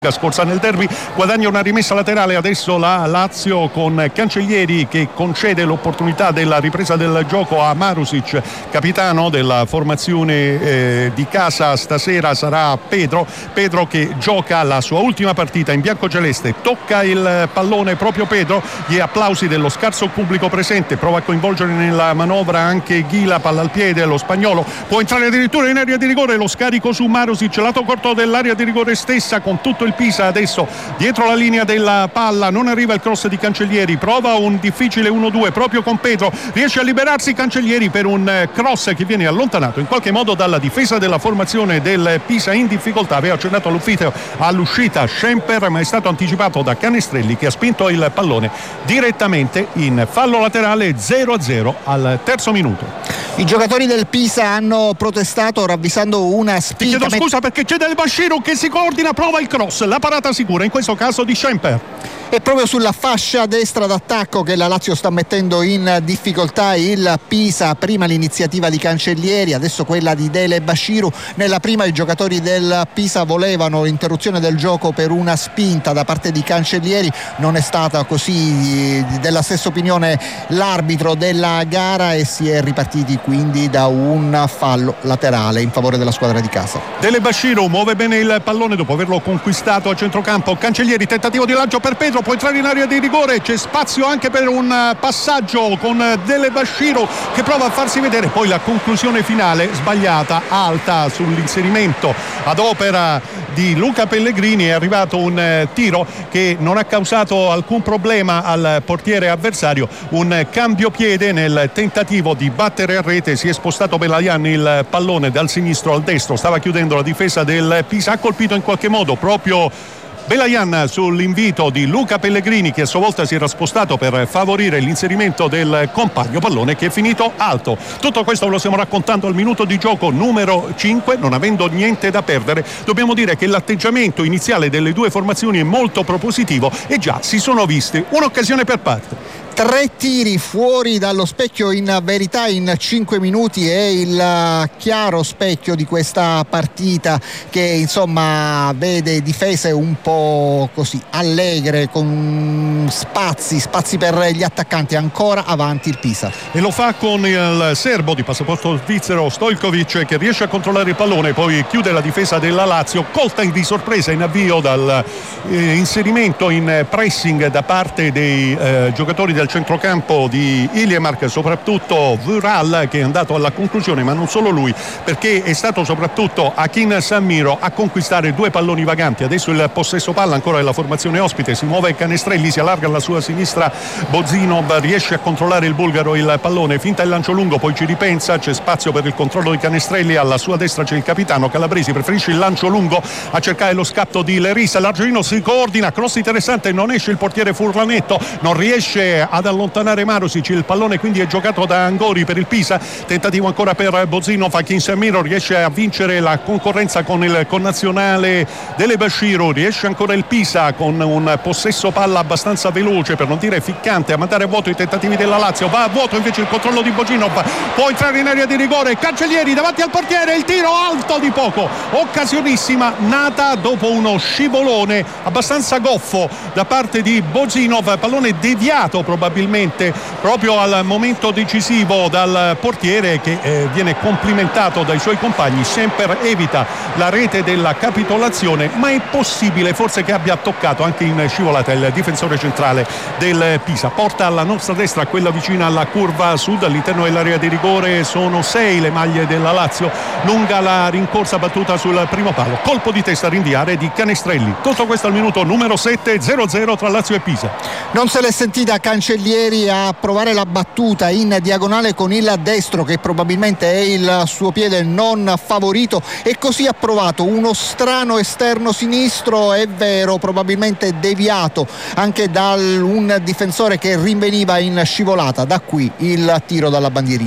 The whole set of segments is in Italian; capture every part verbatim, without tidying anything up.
scorsa nel derby, guadagna una rimessa laterale. Adesso la Lazio con Cancellieri che concede l'opportunità della ripresa del gioco a Marusic, capitano della formazione eh, di casa stasera sarà Pedro Pedro che gioca la sua ultima partita in biancoceleste. Tocca il pallone proprio Pedro, gli applausi dello scarso pubblico presente, prova a coinvolgere nella manovra anche Ghila, palla al piede, lo spagnolo può entrare addirittura in area di rigore, lo scarico su Marusic, lato corto dell'area di rigore stessa con tutto il Pisa adesso dietro la linea della palla, non arriva il cross di Cancellieri, prova un difficile uno due proprio con Pedro, riesce a liberarsi Cancellieri per un cross che viene allontanato in qualche modo dalla difesa della formazione del Pisa in difficoltà. Aveva accennato all'ufficio all'uscita Schemper, ma è stato anticipato da Canestrelli che ha spinto il pallone direttamente in fallo laterale. Zero a zero al terzo minuto. I giocatori del Pisa hanno protestato ravvisando una spinta. Ti chiedo scusa perché c'è del Bashiru che si coordina, prova il cross, la parata sicura in questo caso di Schemper. È proprio sulla fascia destra d'attacco che la Lazio sta mettendo in difficoltà il Pisa. Prima l'iniziativa di Cancellieri, adesso quella di Dele Bashiru. Nella prima i giocatori del Pisa volevano l'interruzione del gioco per una spinta da parte di Cancellieri, non è stata così della stessa opinione l'arbitro della gara e si è ripartiti quindi da un fallo laterale in favore della squadra di casa. Dele Bashiru muove bene il pallone dopo averlo conquistato a centrocampo. Cancellieri, tentativo di lancio per Pedro, può entrare in area di rigore, c'è spazio anche per un passaggio con Dele Bashiru che prova a farsi vedere, poi la conclusione finale sbagliata, alta sull'inserimento ad opera di Luca Pellegrini. È arrivato un tiro che non ha causato alcun problema al portiere avversario, un cambio piede nel tentativo di battere a rete, si è spostato Belayan il pallone dal sinistro al destro, stava chiudendo la difesa del Pisa, ha colpito in qualche modo proprio Belayan sull'invito di Luca Pellegrini che a sua volta si era spostato per favorire l'inserimento del compagno, pallone che è finito alto. Tutto questo lo stiamo raccontando al minuto di gioco numero cinque, non avendo niente da perdere. Dobbiamo dire che l'atteggiamento iniziale delle due formazioni è molto propositivo e già si sono viste un'occasione per parte. Tre tiri fuori dallo specchio in verità in cinque minuti è il chiaro specchio di questa partita che insomma vede difese un po' così allegre, con spazi spazi per gli attaccanti, ancora avanti il Pisa. E lo fa con il serbo di passaporto svizzero Stojkovic che riesce a controllare il pallone, poi chiude la difesa della Lazio, colta di sorpresa in avvio dal eh, inserimento in pressing da parte dei eh, giocatori del centrocampo di Iliemark, soprattutto Vural che è andato alla conclusione, ma non solo lui, perché è stato soprattutto Akin Sammiro a conquistare due palloni vaganti. Adesso il possesso palla ancora della formazione ospite, si muove Canestrelli, si allarga alla sua sinistra Bozinov, riesce a controllare il bulgaro il pallone, finta il lancio lungo, poi ci ripensa, c'è spazio per il controllo di Canestrelli, alla sua destra c'è il capitano Calabresi, preferisce il lancio lungo a cercare lo scatto di Lerissa, l'Argentino si coordina, cross interessante, non esce il portiere Furlanetto, non riesce ad allontanare Marusic, il pallone quindi è giocato da Angori per il Pisa, tentativo ancora per Bozinov, Akin Sammiro riesce a vincere la concorrenza con il connazionale Dele Bashiru, riesce ancora il Pisa con un possesso palla abbastanza veloce, per non dire ficcante, a mandare a vuoto i tentativi della Lazio, va a vuoto invece il controllo di Bozinov, può entrare in area di rigore, Cancellieri davanti al portiere, il tiro alto di poco, occasionissima nata dopo uno scivolone abbastanza goffo da parte di Bozinov, pallone deviato probabilmente proprio al momento decisivo dal portiere che eh, viene complimentato dai suoi compagni. Schemper evita la rete della capitolazione, ma è possibile forse che abbia toccato anche in scivolata il difensore centrale del Pisa. Porta alla nostra destra, quella vicina alla curva sud, all'interno dell'area di rigore sono sei le maglie della Lazio, lunga la rincorsa battuta sul primo palo, colpo di testa a rinviare di Canestrelli. Tutto questo al minuto numero sette, zero zero tra Lazio e Pisa. Non se l'è sentita Cancellieri a provare la battuta in diagonale con il destro che probabilmente è il suo piede non favorito e così ha provato uno strano esterno sinistro, è vero, probabilmente deviato anche da un difensore che rinveniva in scivolata, da qui il tiro dalla bandierina.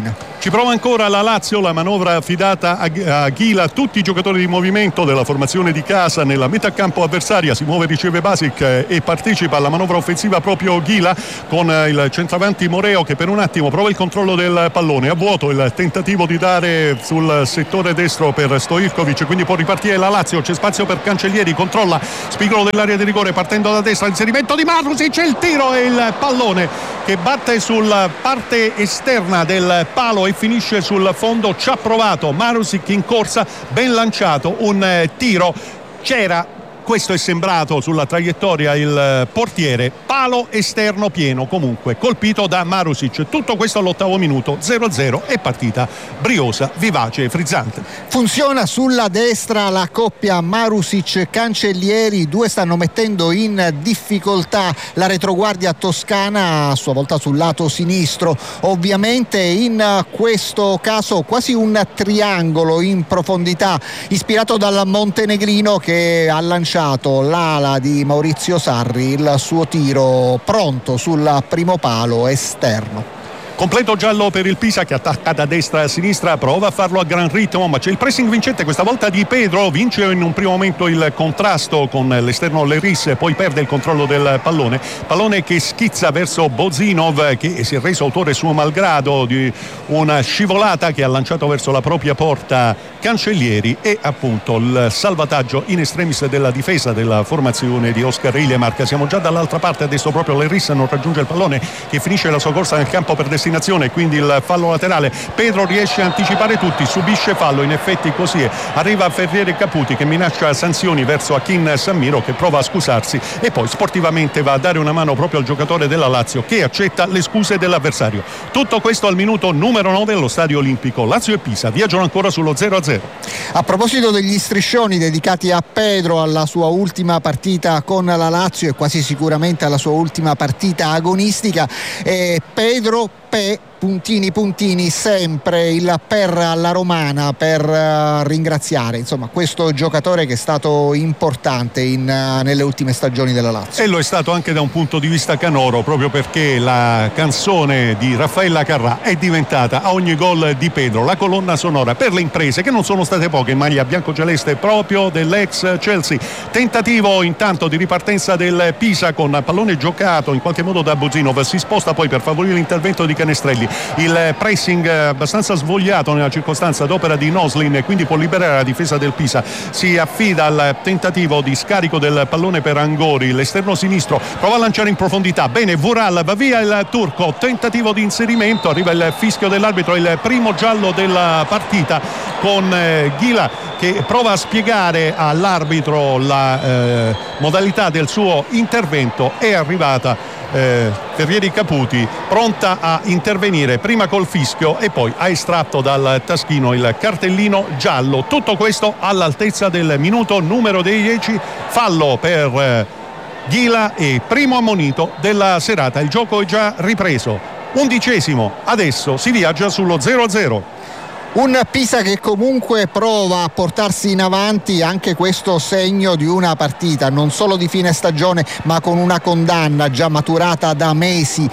Ci prova ancora la Lazio, la manovra affidata a Ghila, tutti i giocatori di movimento della formazione di casa nella metà campo avversaria, si muove, riceve Basic e partecipa alla manovra offensiva proprio Ghila con il centravanti Moreo che per un attimo prova il controllo del pallone a vuoto, il tentativo di dare sul settore destro per Stojkovic, quindi può ripartire la Lazio, c'è spazio per Cancellieri, controlla spigolo dell'area di rigore partendo da destra, inserimento di Marusic, c'è il tiro e il pallone che batte sulla parte esterna del palo e finisce sul fondo. Ci ha provato Marusic in corsa, ben lanciato un tiro, c'era, questo è sembrato sulla traiettoria il portiere, palo esterno pieno, comunque colpito da Marusic. Tutto questo all'ottavo minuto, zero a zero e partita briosa, vivace e frizzante. Funziona sulla destra la coppia Marusic-Cancellieri, i due stanno mettendo in difficoltà la retroguardia toscana, a sua volta sul lato sinistro. Ovviamente in questo caso quasi un triangolo in profondità ispirato dal montenegrino che ha lanciato l'ala di Maurizio Sarri, il suo tiro pronto sul primo palo esterno. Completo giallo per il Pisa che attacca da destra a sinistra, prova a farlo a gran ritmo, ma c'è il pressing vincente questa volta di Pedro, vince in un primo momento il contrasto con l'esterno Leris, poi perde il controllo del pallone, pallone che schizza verso Bozinov che si è reso autore suo malgrado di una scivolata che ha lanciato verso la propria porta Cancellieri e appunto il salvataggio in extremis della difesa della formazione di Oscar Ilemark. Siamo già dall'altra parte, adesso proprio Leris non raggiunge il pallone che finisce la sua corsa nel campo per destinazione, quindi il fallo laterale. Pedro riesce a anticipare tutti, subisce fallo, in effetti così è. Arriva Ferriere Caputi che minaccia sanzioni verso Akin Sammiro che prova a scusarsi e poi sportivamente va a dare una mano proprio al giocatore della Lazio che accetta le scuse dell'avversario. Tutto questo al minuto numero nove allo Stadio Olimpico. Lazio e Pisa viaggiano ancora sullo zero a zero. A proposito degli striscioni dedicati a Pedro, alla sua ultima partita con la Lazio e quasi sicuramente alla sua ultima partita agonistica, eh, Pedro Pe puntini puntini sempre il per alla romana per uh, ringraziare insomma questo giocatore che è stato importante in, uh, nelle ultime stagioni della Lazio. E lo è stato anche da un punto di vista canoro, proprio perché la canzone di Raffaella Carrà è diventata a ogni gol di Pedro la colonna sonora per le imprese che non sono state poche in maglia biancoceleste proprio dell'ex Chelsea. Tentativo intanto di ripartenza del Pisa con pallone giocato in qualche modo da Bozinov, si sposta poi per favorire l'intervento di Canestrelli, il pressing abbastanza svogliato nella circostanza d'opera di Noslin e quindi può liberare la difesa del Pisa, si affida al tentativo di scarico del pallone per Angori, l'esterno sinistro prova a lanciare in profondità, bene Vural, va via il turco, tentativo di inserimento, arriva il fischio dell'arbitro, il primo giallo della partita con eh, Ghila che prova a spiegare all'arbitro la eh, modalità del suo intervento. È arrivata Eh, Ferrieri Caputi pronta a intervenire prima col fischio e poi ha estratto dal taschino il cartellino giallo. Tutto questo all'altezza del minuto numero dieci, fallo per eh, Ghila e primo ammonito della serata. Il gioco è già ripreso, undicesimo, adesso si viaggia sullo zero a zero. Un Pisa che comunque prova a portarsi in avanti, anche questo segno di una partita non solo di fine stagione ma con una condanna già maturata da mesi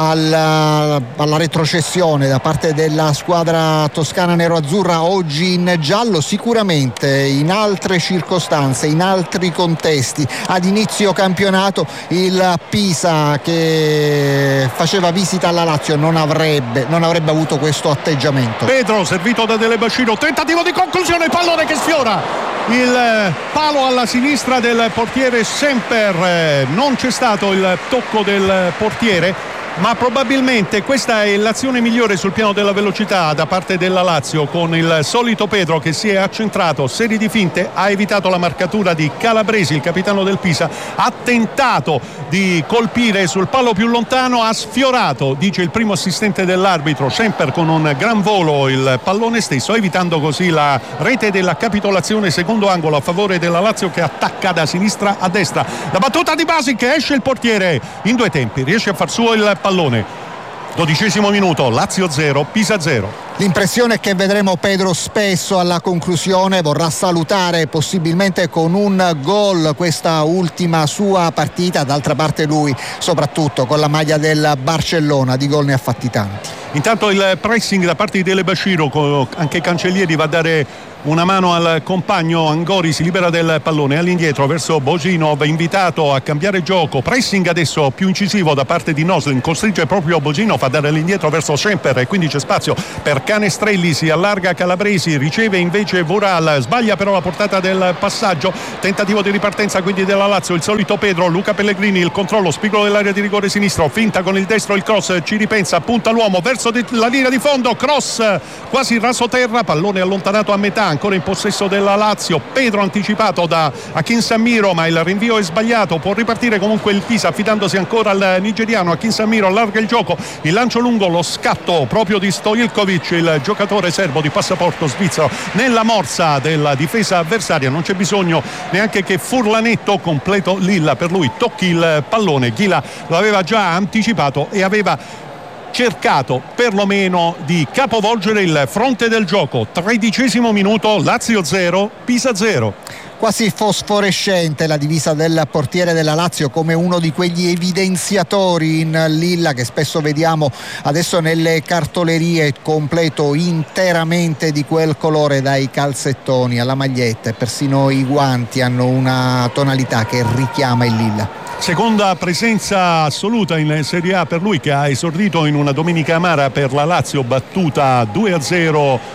alla, alla retrocessione da parte della squadra toscana nero-azzurra, oggi in giallo. Sicuramente in altre circostanze, in altri contesti ad inizio campionato il Pisa che faceva visita alla Lazio non avrebbe, non avrebbe avuto questo atteggiamento. Pedro servito da Dele Basciro, tentativo di conclusione, pallone che sfiora il palo alla sinistra del portiere Semper, non c'è stato il tocco del portiere ma probabilmente questa è l'azione migliore sul piano della velocità da parte della Lazio, con il solito Pedro che si è accentrato, serie di finte, ha evitato la marcatura di Calabresi, il capitano del Pisa, ha tentato di colpire sul palo più lontano, ha sfiorato, dice il primo assistente dell'arbitro, Semper con un gran volo il pallone stesso, evitando così la rete della capitolazione, secondo angolo a favore della Lazio che attacca da sinistra a destra. La battuta di Basic, esce il portiere in due tempi, riesce a far suo il pallone. Dodicesimo minuto, Lazio zero, Pisa zero. L'impressione è che vedremo Pedro spesso alla conclusione, vorrà salutare possibilmente con un gol questa ultima sua partita, d'altra parte lui soprattutto con la maglia del Barcellona di gol ne ha fatti tanti. Intanto il pressing da parte di Delebashiro, anche Cancellieri va a dare una mano al compagno. Angori si libera del pallone all'indietro verso Boginov, invitato a cambiare gioco. Pressing adesso più incisivo da parte di Noslin, costringe proprio Boginov a dare all'indietro verso Schemper e quindi c'è spazio per Canestrelli, si allarga Calabresi, riceve invece Vural, sbaglia però la portata del passaggio. Tentativo di ripartenza quindi della Lazio, il solito Pedro, Luca Pellegrini, il controllo, spigolo dell'area di rigore sinistro, finta con il destro, il cross, ci ripensa, punta l'uomo verso la linea di fondo, cross quasi rasoterra, pallone allontanato a metà, ancora in possesso della Lazio. Pedro anticipato da Akin Samiro, ma il rinvio è sbagliato, può ripartire comunque il Pisa affidandosi ancora al nigeriano. Akin Samiro allarga il gioco, il lancio lungo, lo scatto proprio di Stojilkovic, il giocatore serbo di passaporto svizzero, nella morsa della difesa avversaria. Non c'è bisogno neanche che Furlanetto, completo Lilla per lui, tocchi il pallone. Ghila lo aveva già anticipato e aveva cercato perlomeno di capovolgere il fronte del gioco. Tredicesimo minuto, Lazio zero, Pisa zero. Quasi fosforescente la divisa del portiere della Lazio, come uno di quegli evidenziatori in lilla che spesso vediamo adesso nelle cartolerie, completo interamente di quel colore, dai calzettoni alla maglietta e persino i guanti hanno una tonalità che richiama il lilla. Seconda presenza assoluta in Serie A per lui, che ha esordito in una domenica amara per la Lazio, battuta due a zero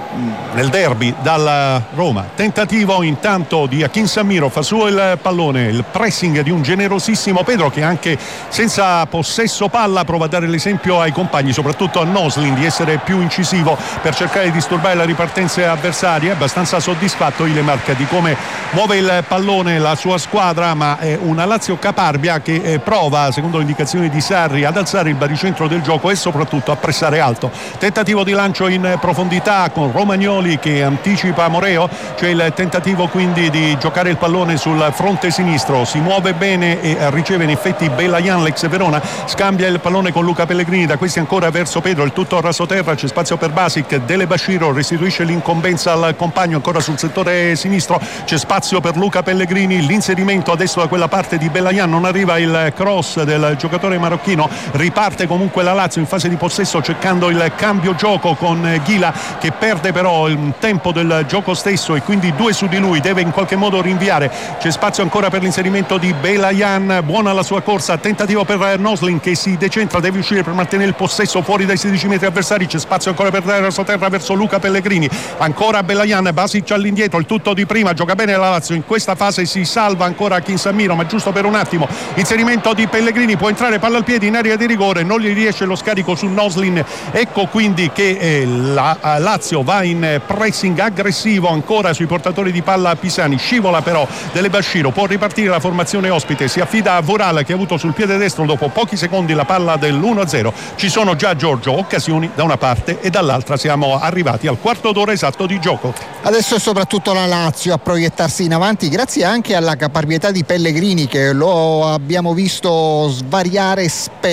nel derby dalla Roma. Tentativo intanto di Akin Samiro, fa suo il pallone, il pressing di un generosissimo Pedro che anche senza possesso palla prova a dare l'esempio ai compagni, soprattutto a Noslin, di essere più incisivo per cercare di disturbare la ripartenza avversaria. È abbastanza soddisfatto Ilemark di come muove il pallone la sua squadra, ma è una Lazio caparbia che prova, secondo le indicazioni di Sarri, ad alzare il baricentro del gioco e soprattutto a pressare alto. Tentativo di lancio in profondità con Romagnoli che anticipa Moreo, c'è il tentativo quindi di giocare il pallone sul fronte sinistro, si muove bene e riceve in effetti Belayan, l'ex Verona, scambia il pallone con Luca Pellegrini, da questi ancora verso Pedro, il tutto rasoterra, c'è spazio per Basic, Delebashiro restituisce l'incombenza al compagno ancora sul settore sinistro, c'è spazio per Luca Pellegrini, l'inserimento adesso da quella parte di Belayan, non arriva il cross del giocatore marocchino, riparte comunque la Lazio in fase di possesso cercando il cambio gioco con Ghila che perde però il tempo del gioco stesso e quindi due su di lui, deve in qualche modo rinviare. C'è spazio ancora per l'inserimento di Belayan, buona la sua corsa, tentativo per Noslin che si decentra, deve uscire per mantenere il possesso fuori dai sedici metri avversari. C'è spazio ancora per rasoterra verso Luca Pellegrini, ancora Belayan, Basic all'indietro, il tutto di prima, gioca bene la Lazio, in questa fase si salva ancora Akin Samiro, ma giusto per un attimo. Inserimento di Pellegrini, può entrare palla al piede in area di rigore, non gli riesce lo scarico su Noslin, ecco quindi che eh, la eh, Lazio va in pressing aggressivo ancora sui portatori di palla pisani, scivola però Delebashiro, può ripartire la formazione ospite, si affida a Vural che ha avuto sul piede destro dopo pochi secondi la palla dell'uno a zero. Ci sono già, Giorgio, occasioni da una parte e dall'altra, siamo arrivati al quarto d'ora esatto di gioco. Adesso è soprattutto la Lazio a proiettarsi in avanti, grazie anche alla caparbietà di Pellegrini che lo abbiamo visto svariare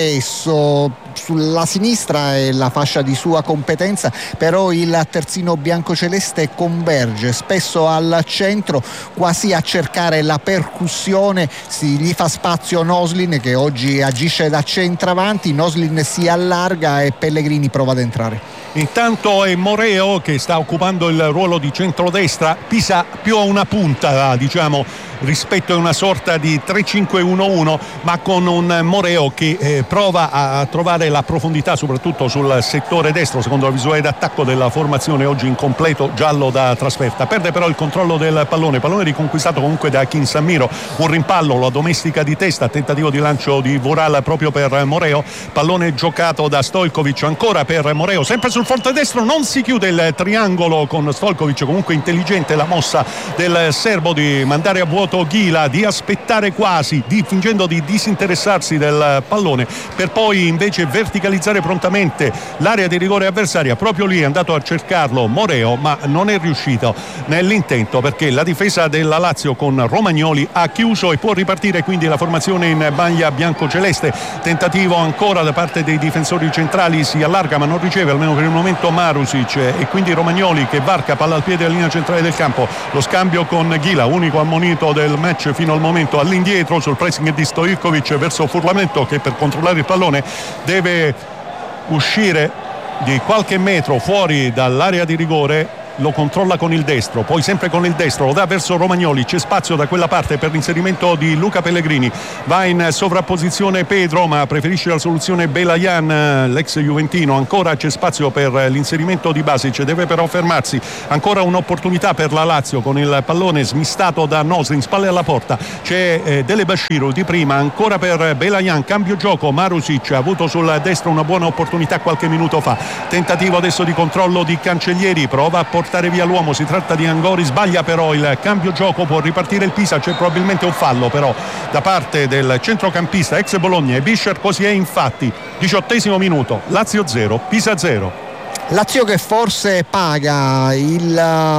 spesso. Sulla sinistra è la fascia di sua competenza, però il terzino biancoceleste converge spesso al centro, quasi a cercare la percussione, si, gli fa spazio Noslin che oggi agisce da centravanti, Noslin si allarga e Pellegrini prova ad entrare. Intanto è Moreo che sta occupando il ruolo di centrodestra, Pisa più a una punta, diciamo, rispetto a una sorta di tre cinque uno uno, ma con un Moreo che eh, prova a trovare la profondità soprattutto sul settore destro, secondo la visuale d'attacco della formazione oggi in completo giallo da trasferta. Perde però il controllo del pallone, pallone riconquistato comunque da Akin Samiro, un rimpallo, la domestica di testa, tentativo di lancio di Vural proprio per Moreo, pallone giocato da Stojkovic ancora per Moreo, sempre sul fronte destro, non si chiude il triangolo con Stojkovic, comunque intelligente la mossa del serbo di mandare a vuoto cercato Ghila di aspettare quasi, di, fingendo di disinteressarsi del pallone, per poi invece verticalizzare prontamente l'area di rigore avversaria. Proprio lì è andato a cercarlo Moreo, ma non è riuscito nell'intento, perché la difesa della Lazio con Romagnoli ha chiuso e può ripartire quindi la formazione in maglia biancoceleste. Tentativo ancora da parte dei difensori centrali, si allarga ma non riceve almeno per il momento Marusic, e quindi Romagnoli che varca palla al piede della linea centrale del campo. Lo scambio con Ghila, unico ammonito del match fino al momento, all'indietro sul pressing di Stojkovic verso Furlamento, che per controllare il pallone deve uscire di qualche metro fuori dall'area di rigore. Lo controlla con il destro, poi sempre con il destro lo dà verso Romagnoli, c'è spazio da quella parte per l'inserimento di Luca Pellegrini, va in sovrapposizione Pedro ma preferisce la soluzione Belayan, l'ex juventino. Ancora c'è spazio per l'inserimento di Basic, deve però fermarsi. Ancora un'opportunità per la Lazio con il pallone smistato da Noslin, spalle alla porta, c'è eh, Delebashiru di prima, ancora per Belayan, cambio gioco. Marusic ha avuto sul destro una buona opportunità qualche minuto fa, tentativo adesso di controllo di Cancellieri, prova a portare via l'uomo, si tratta di Angori, sbaglia però il cambio gioco, può ripartire il Pisa, c'è probabilmente un fallo però da parte del centrocampista ex Bologna e Bischer. Così è infatti, diciottesimo minuto, Lazio zero, Pisa zero. Lazio che forse paga il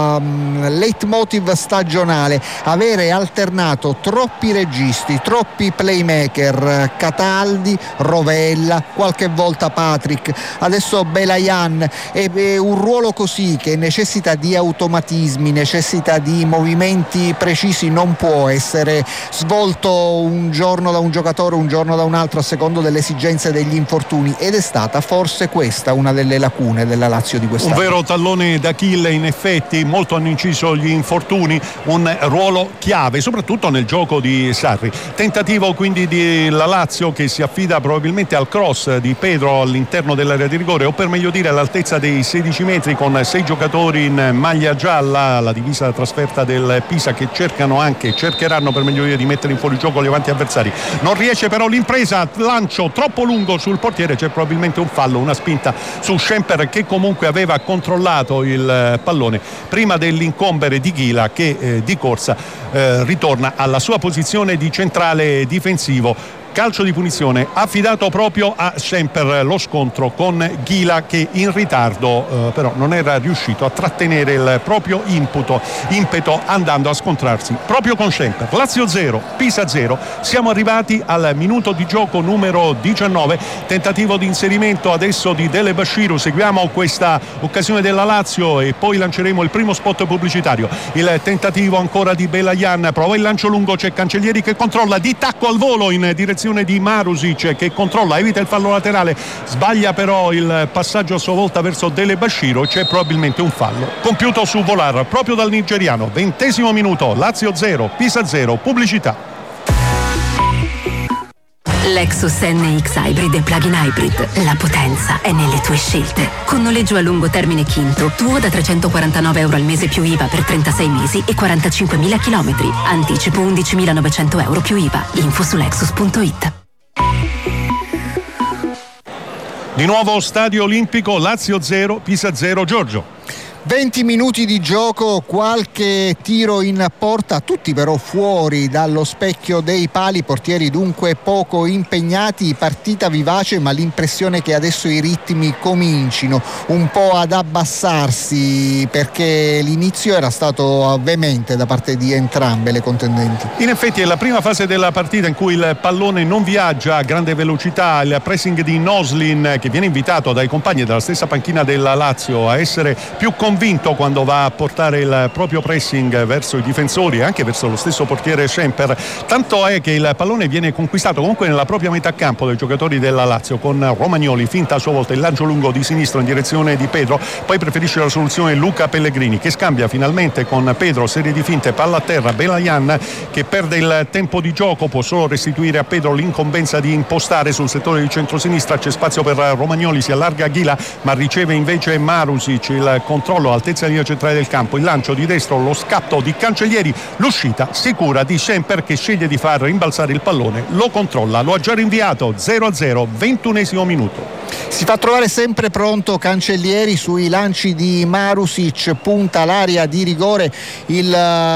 um, leitmotiv stagionale, avere alternato troppi registi, troppi playmaker, Cataldi, Rovella, qualche volta Patrick, adesso Belayan, e, e un ruolo così che necessita di automatismi, necessita di movimenti precisi, non può essere svolto un giorno da un giocatore, un giorno da un altro a secondo delle esigenze degli infortuni, ed è stata forse questa una delle lacune della Lazio di quest'anno. Un vero tallone d'Achille, in effetti, molto hanno inciso gli infortuni, un ruolo chiave soprattutto nel gioco di Sarri. Tentativo quindi di la Lazio che si affida probabilmente al cross di Pedro all'interno dell'area di rigore, o per meglio dire all'altezza dei sedici metri, con sei giocatori in maglia gialla, la divisa da trasferta del Pisa, che cercano anche, cercheranno per meglio dire di mettere in fuorigioco gli avanti avversari. Non riesce però l'impresa, lancio troppo lungo sul portiere, c'è probabilmente un fallo, una spinta su Schemper che comunque aveva controllato il pallone prima dell'incombere di Ghila, che eh, di corsa eh, ritorna alla sua posizione di centrale difensivo. Calcio di punizione affidato proprio a Schemper, lo scontro con Ghila che in ritardo eh, però non era riuscito a trattenere il proprio imputo, impeto, andando a scontrarsi proprio con Schemper. Lazio zero, Pisa zero. Siamo arrivati al minuto di gioco numero diciannove, tentativo di inserimento adesso di Delebashiru. Seguiamo questa occasione della Lazio e poi lanceremo il primo spot pubblicitario. Il tentativo ancora di Belayan, prova il lancio lungo, c'è Cancellieri che controlla di tacco al volo in direzione di Marusic, che controlla, evita il fallo laterale, sbaglia però il passaggio a sua volta verso Delebashiru, c'è probabilmente un fallo compiuto su Volar proprio dal nigeriano. Ventesimo minuto, Lazio zero, Pisa zero, pubblicità. Lexus N X Hybrid e Plug-in Hybrid. La potenza è nelle tue scelte. Con noleggio a lungo termine Quinto, tuo da trecentoquarantanove euro al mese più I V A per trentasei mesi e quarantacinquemila chilometri. Anticipo undicimilanovecento euro più I V A. Info su lexus punto it. Di nuovo Stadio Olimpico, Lazio zero, Pisa zero. Giorgio. venti minuti di gioco, qualche tiro in porta, tutti però fuori dallo specchio dei pali, portieri dunque poco impegnati, partita vivace, ma l'impressione è che adesso i ritmi comincino un po' ad abbassarsi, perché l'inizio era stato veemente da parte di entrambe le contendenti. In effetti è la prima fase della partita in cui il pallone non viaggia a grande velocità, il pressing di Noslin, che viene invitato dai compagni della stessa panchina della Lazio a essere più convinto convinto quando va a portare il proprio pressing verso i difensori e anche verso lo stesso portiere Schemper, tanto è che il pallone viene conquistato comunque nella propria metà campo dai giocatori della Lazio, con Romagnoli finta a sua volta il lancio lungo di sinistro in direzione di Pedro, poi preferisce la soluzione Luca Pellegrini che scambia finalmente con Pedro, serie di finte, palla a terra, Belayan che perde il tempo di gioco, può solo restituire a Pedro l'incombenza di impostare sul settore di centrosinistra, c'è spazio per Romagnoli, si allarga Ghila ma riceve invece Marusic il controllo all'altezza della linea centrale del campo, il lancio di destro, lo scatto di Cancellieri, l'uscita sicura di Schemper che sceglie di far rimbalzare il pallone, lo controlla, lo ha già rinviato. Zero a zero, ventunesimo minuto. Si fa trovare sempre pronto Cancellieri sui lanci di Marusic, punta l'area di rigore, il,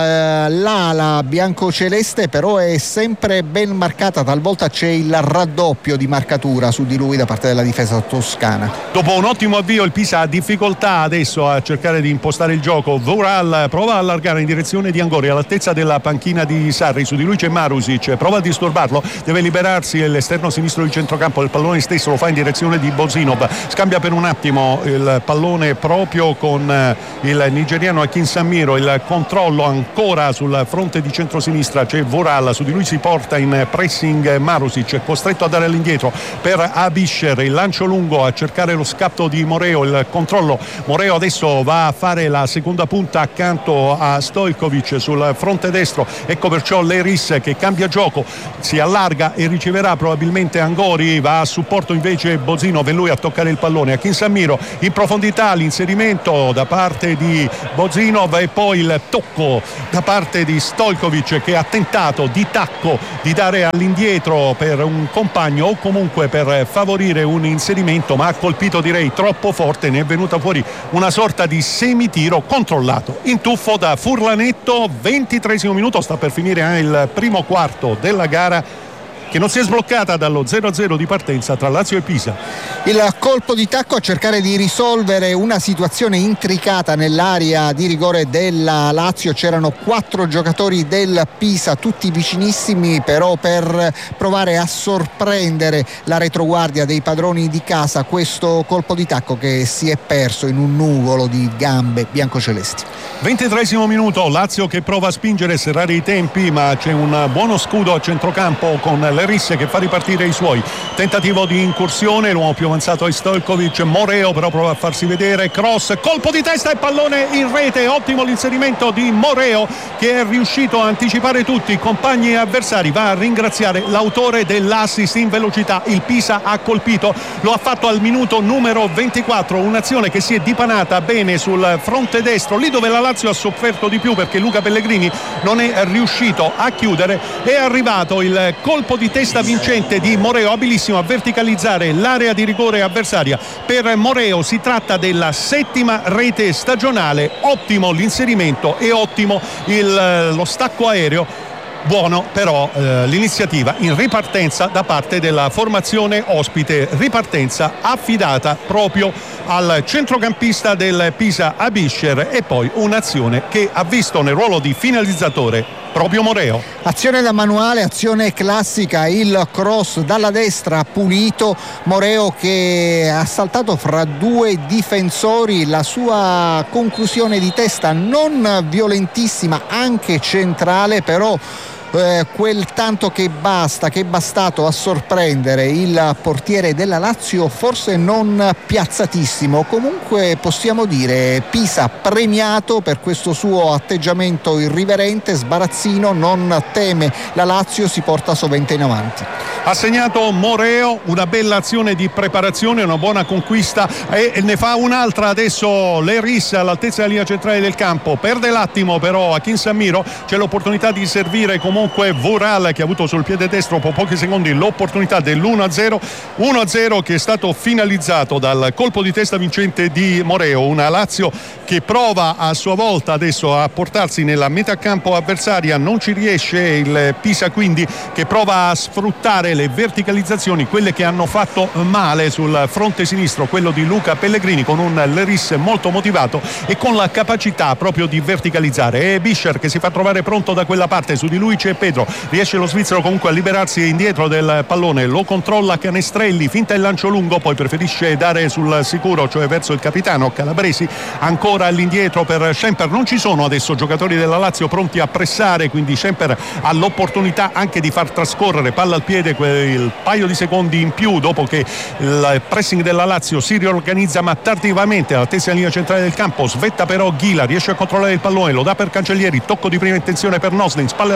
l'ala biancoceleste però è sempre ben marcata, talvolta c'è il raddoppio di marcatura su di lui da parte della difesa toscana. Dopo un ottimo avvio il Pisa ha difficoltà adesso a cercare di impostare il gioco. Vural prova a allargare in direzione di Angori all'altezza della panchina di Sarri, su di lui c'è Marusic, prova a disturbarlo, deve liberarsi l'esterno sinistro del centrocampo, il pallone stesso lo fa in direzione di Bozinov, scambia per un attimo il pallone proprio con il nigeriano Akin Samiro, il controllo ancora sul fronte di centrosinistra, c'è Vural, su di lui si porta in pressing Marusic, costretto a dare all'indietro per Abisher, il lancio lungo a cercare lo scatto di Moreo, il controllo, Moreo adesso va a fare la seconda punta accanto a Stojkovic sul fronte destro, ecco perciò Leris che cambia gioco, si allarga e riceverà probabilmente Angori, va a supporto invece Bozinov e lui a toccare il pallone, Akin Samiro in profondità, l'inserimento da parte di Bozinov e poi il tocco da parte di Stojkovic che ha tentato di tacco di dare all'indietro per un compagno o comunque per favorire un inserimento, ma ha colpito direi troppo forte, ne è venuta fuori una sorta di semitiro controllato, in tuffo da Furlanetto. Ventitreesimo minuto, sta per finire il primo quarto della gara che non si è sbloccata dallo zero a zero di partenza tra Lazio e Pisa. Il colpo di tacco a cercare di risolvere una situazione intricata nell'area di rigore della Lazio, c'erano quattro giocatori del Pisa tutti vicinissimi però per provare a sorprendere la retroguardia dei padroni di casa, questo colpo di tacco che si è perso in un nuvolo di gambe biancocelesti. Ventitreesimo minuto, Lazio che prova a spingere e serrare i tempi, ma c'è un buono scudo a centrocampo con Leris che fa ripartire i suoi, tentativo di incursione, l'uomo più avanzato è Stojkovic, Moreo però prova a farsi vedere, cross, colpo di testa e pallone in rete, ottimo l'inserimento di Moreo che è riuscito a anticipare tutti i compagni avversari, va a ringraziare l'autore dell'assist in velocità, il Pisa ha colpito, lo ha fatto al minuto numero ventiquattro, un'azione che si è dipanata bene sul fronte destro, lì dove la Lazio ha sofferto di più perché Luca Pellegrini non è riuscito a chiudere, è arrivato il colpo di testa vincente di Moreo, abilissimo a verticalizzare l'area di rigore avversaria. Per Moreo si tratta della settima rete stagionale, ottimo l'inserimento e ottimo il, lo stacco aereo. Buono però eh, l'iniziativa in ripartenza da parte della formazione ospite, ripartenza affidata proprio al centrocampista del Pisa Abisher e poi un'azione che ha visto nel ruolo di finalizzatore proprio Moreo. Azione da manuale, azione classica, il cross dalla destra pulito, Moreo che ha saltato fra due difensori, la sua conclusione di testa non violentissima, anche centrale, però Eh, quel tanto che basta, che è bastato a sorprendere il portiere della Lazio, forse non piazzatissimo, comunque possiamo dire Pisa premiato per questo suo atteggiamento irriverente, sbarazzino, non teme la Lazio, si porta sovente in avanti. Ha segnato Moreo, una bella azione di preparazione, una buona conquista e ne fa un'altra adesso Leris all'altezza della linea centrale del campo, perde l'attimo però Akin Samiro, c'è l'opportunità di servire comunque Vural che ha avuto sul piede destro per pochi secondi l'opportunità dell'uno a zero, uno a zero che è stato finalizzato dal colpo di testa vincente di Moreo, una Lazio che prova a sua volta adesso a portarsi nella metà campo avversaria, non ci riesce, il Pisa quindi che prova a sfruttare le verticalizzazioni, quelle che hanno fatto male sul fronte sinistro, quello di Luca Pellegrini con un Leris molto motivato e con la capacità proprio di verticalizzare. E Bischer che si fa trovare pronto da quella parte, su di lui c'è Pedro, riesce lo svizzero comunque a liberarsi indietro del pallone, lo controlla Canestrelli, finta il lancio lungo, poi preferisce dare sul sicuro, cioè verso il capitano Calabresi, ancora all'indietro per Schemper, non ci sono adesso giocatori della Lazio pronti a pressare, quindi Schemper ha l'opportunità anche di far trascorrere palla al piede quel paio di secondi in più dopo che il pressing della Lazio si riorganizza ma tardivamente all'altezza della linea centrale del campo, svetta però Ghila, riesce a controllare il pallone, lo dà per Cancellieri, tocco di prima intenzione per Noslin, spalle alla porta,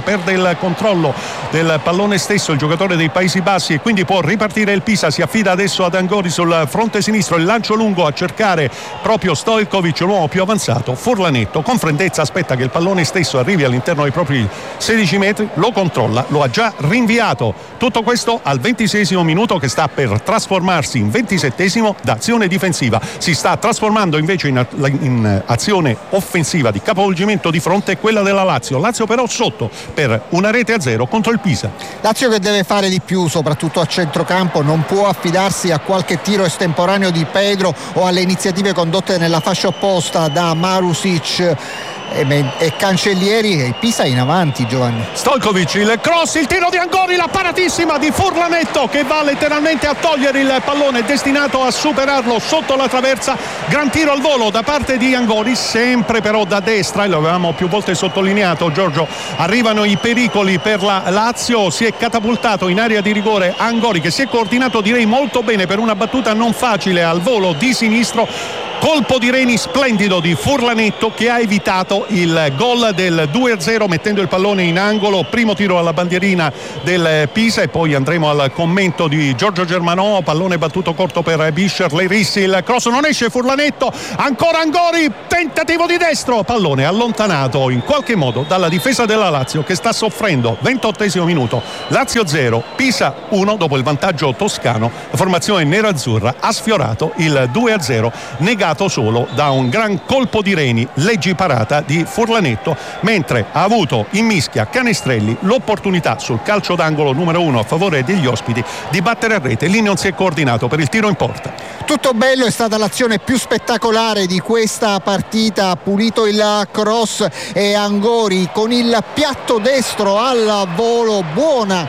volta perde il controllo del pallone stesso il giocatore dei Paesi Bassi e quindi può ripartire il Pisa. Si affida adesso ad Angori sul fronte sinistro, il lancio lungo a cercare proprio Stojkovic, l'uomo più avanzato. Furlanetto con freddezza aspetta che il pallone stesso arrivi all'interno dei propri sedici metri, lo controlla, lo ha già rinviato. Tutto questo al ventiseiesimo minuto, che sta per trasformarsi in ventisettesimo d'azione difensiva. Si sta trasformando invece in, in azione offensiva di capovolgimento di fronte quella della Lazio. Lazio però sotto per una rete a zero contro il Pisa. Lazio che deve fare di più, soprattutto a centrocampo, non può affidarsi a qualche tiro estemporaneo di Pedro o alle iniziative condotte nella fascia opposta da Marusic e Cancellieri. E Pisa in avanti, Giovanni. Stojkovic, il cross, il tiro di Angori, la paratissima di Furlanetto che va letteralmente a togliere il pallone destinato a superarlo sotto la traversa. Gran tiro al volo da parte di Angori, sempre però da destra, e lo avevamo più volte sottolineato, Giorgio. Arrivano i pericoli per la Lazio, si è catapultato in area di rigore Angori, che si è coordinato direi molto bene per una battuta non facile al volo di sinistro. Colpo di Reni splendido di Furlanetto che ha evitato il gol del due a zero mettendo il pallone in angolo. Primo tiro alla bandierina del Pisa e poi andremo al commento di Giorgio Germanò. Pallone battuto corto per Bischer, Lerissi, il cross non esce, Furlanetto, ancora Angori, tentativo di destro, pallone allontanato in qualche modo dalla difesa della Lazio che sta soffrendo. Ventottesimo minuto, Lazio zero, Pisa uno. Dopo il vantaggio toscano, la formazione nerazzurra ha sfiorato il due a zero, negato solo da un gran colpo di Reni, leggi parata di Furlanetto, mentre ha avuto in mischia Canestrelli l'opportunità sul calcio d'angolo numero uno a favore degli ospiti di battere a rete. Lì non si è coordinato per il tiro in porta. Tutto bello, è stata l'azione più spettacolare di questa partita. Ha pulito il cross e Angori con il piatto destro al volo, buona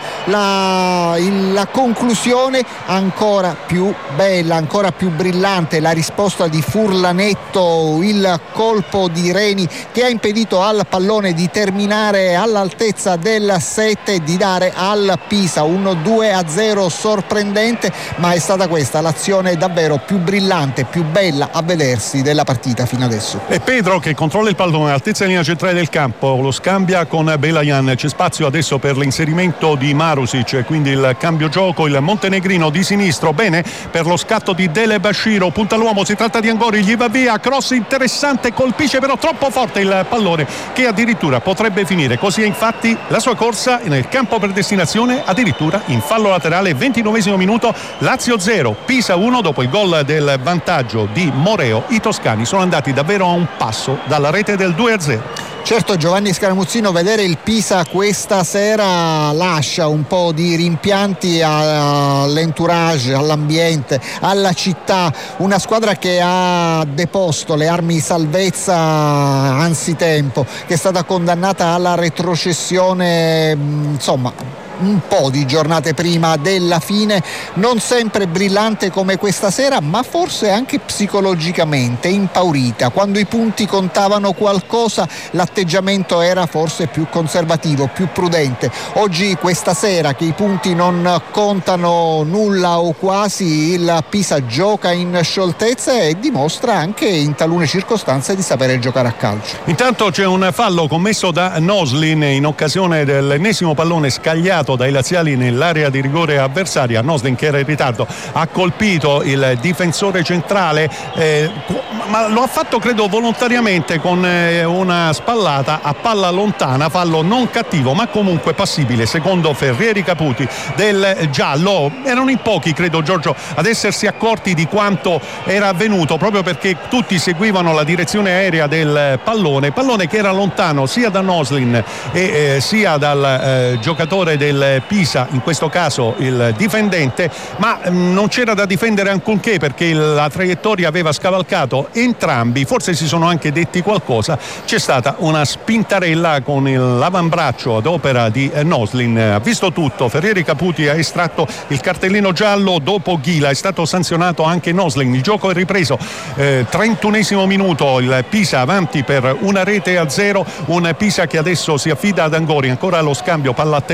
la, il, la conclusione, ancora più bella, ancora più brillante la risposta di Furlanetto, il colpo di Reni che ha impedito al pallone di terminare all'altezza del sette e di dare al Pisa un due a zero sorprendente, ma è stata questa l'azione davvero più brillante, più bella a vedersi della partita fino adesso. E Pedro che controlla il pallone all'altezza linea centrale del campo, lo scambia con Belajan. C'è spazio adesso per l'inserimento di Marusic, quindi il cambio gioco, il montenegrino di sinistro, bene per lo scatto di Delebashiro, punta l'uomo, si tratta di Angori, gli va via, cross interessante, colpisce però troppo forte il pallone che addirittura potrebbe finire così. Infatti la sua corsa nel campo per destinazione addirittura in fallo laterale. Ventinovesimo minuto, Lazio zero, Pisa uno. Dopo il gol del vantaggio di Moreo, i toscani sono andati davvero a un passo dalla rete del due a zero. Certo, Giovanni Scaramuzzino, vedere il Pisa questa sera lascia un po' di rimpianti all'entourage, all'ambiente, alla città. Una squadra che ha deposto le armi di salvezza anzitempo, che è stata condannata alla retrocessione, insomma un po' di giornate prima della fine, non sempre brillante come questa sera, ma forse anche psicologicamente impaurita. Quando i punti contavano qualcosa, l'atteggiamento era forse più conservativo, più prudente. Oggi, questa sera, che i punti non contano nulla o quasi, il Pisa gioca in scioltezza e dimostra anche in talune circostanze di sapere giocare a calcio. Intanto c'è un fallo commesso da Noslin in occasione dell'ennesimo pallone scagliato dai laziali nell'area di rigore avversaria. Noslin, che era in ritardo, ha colpito il difensore centrale, eh, ma lo ha fatto credo volontariamente con eh, una spallata a palla lontana. Fallo non cattivo ma comunque passibile secondo Ferrieri Caputi del giallo. Erano in pochi, credo, Giorgio, ad essersi accorti di quanto era avvenuto, proprio perché tutti seguivano la direzione aerea del pallone pallone che era lontano sia da Noslin e eh, sia dal eh, giocatore del Pisa, in questo caso il difendente, ma mh, non c'era da difendere alcunché perché il, la traiettoria aveva scavalcato entrambi. Forse si sono anche detti qualcosa. C'è stata una spintarella con il, l'avambraccio ad opera di eh, Noslin. Ha visto tutto. Ferrieri Caputi ha estratto il cartellino giallo dopo Ghila. È stato sanzionato anche Noslin. Il gioco è ripreso. Eh, trentunesimo minuto, il Pisa avanti per una rete a zero. Un Pisa che adesso si affida ad Angori. Ancora lo scambio palla a terra, Canestrelli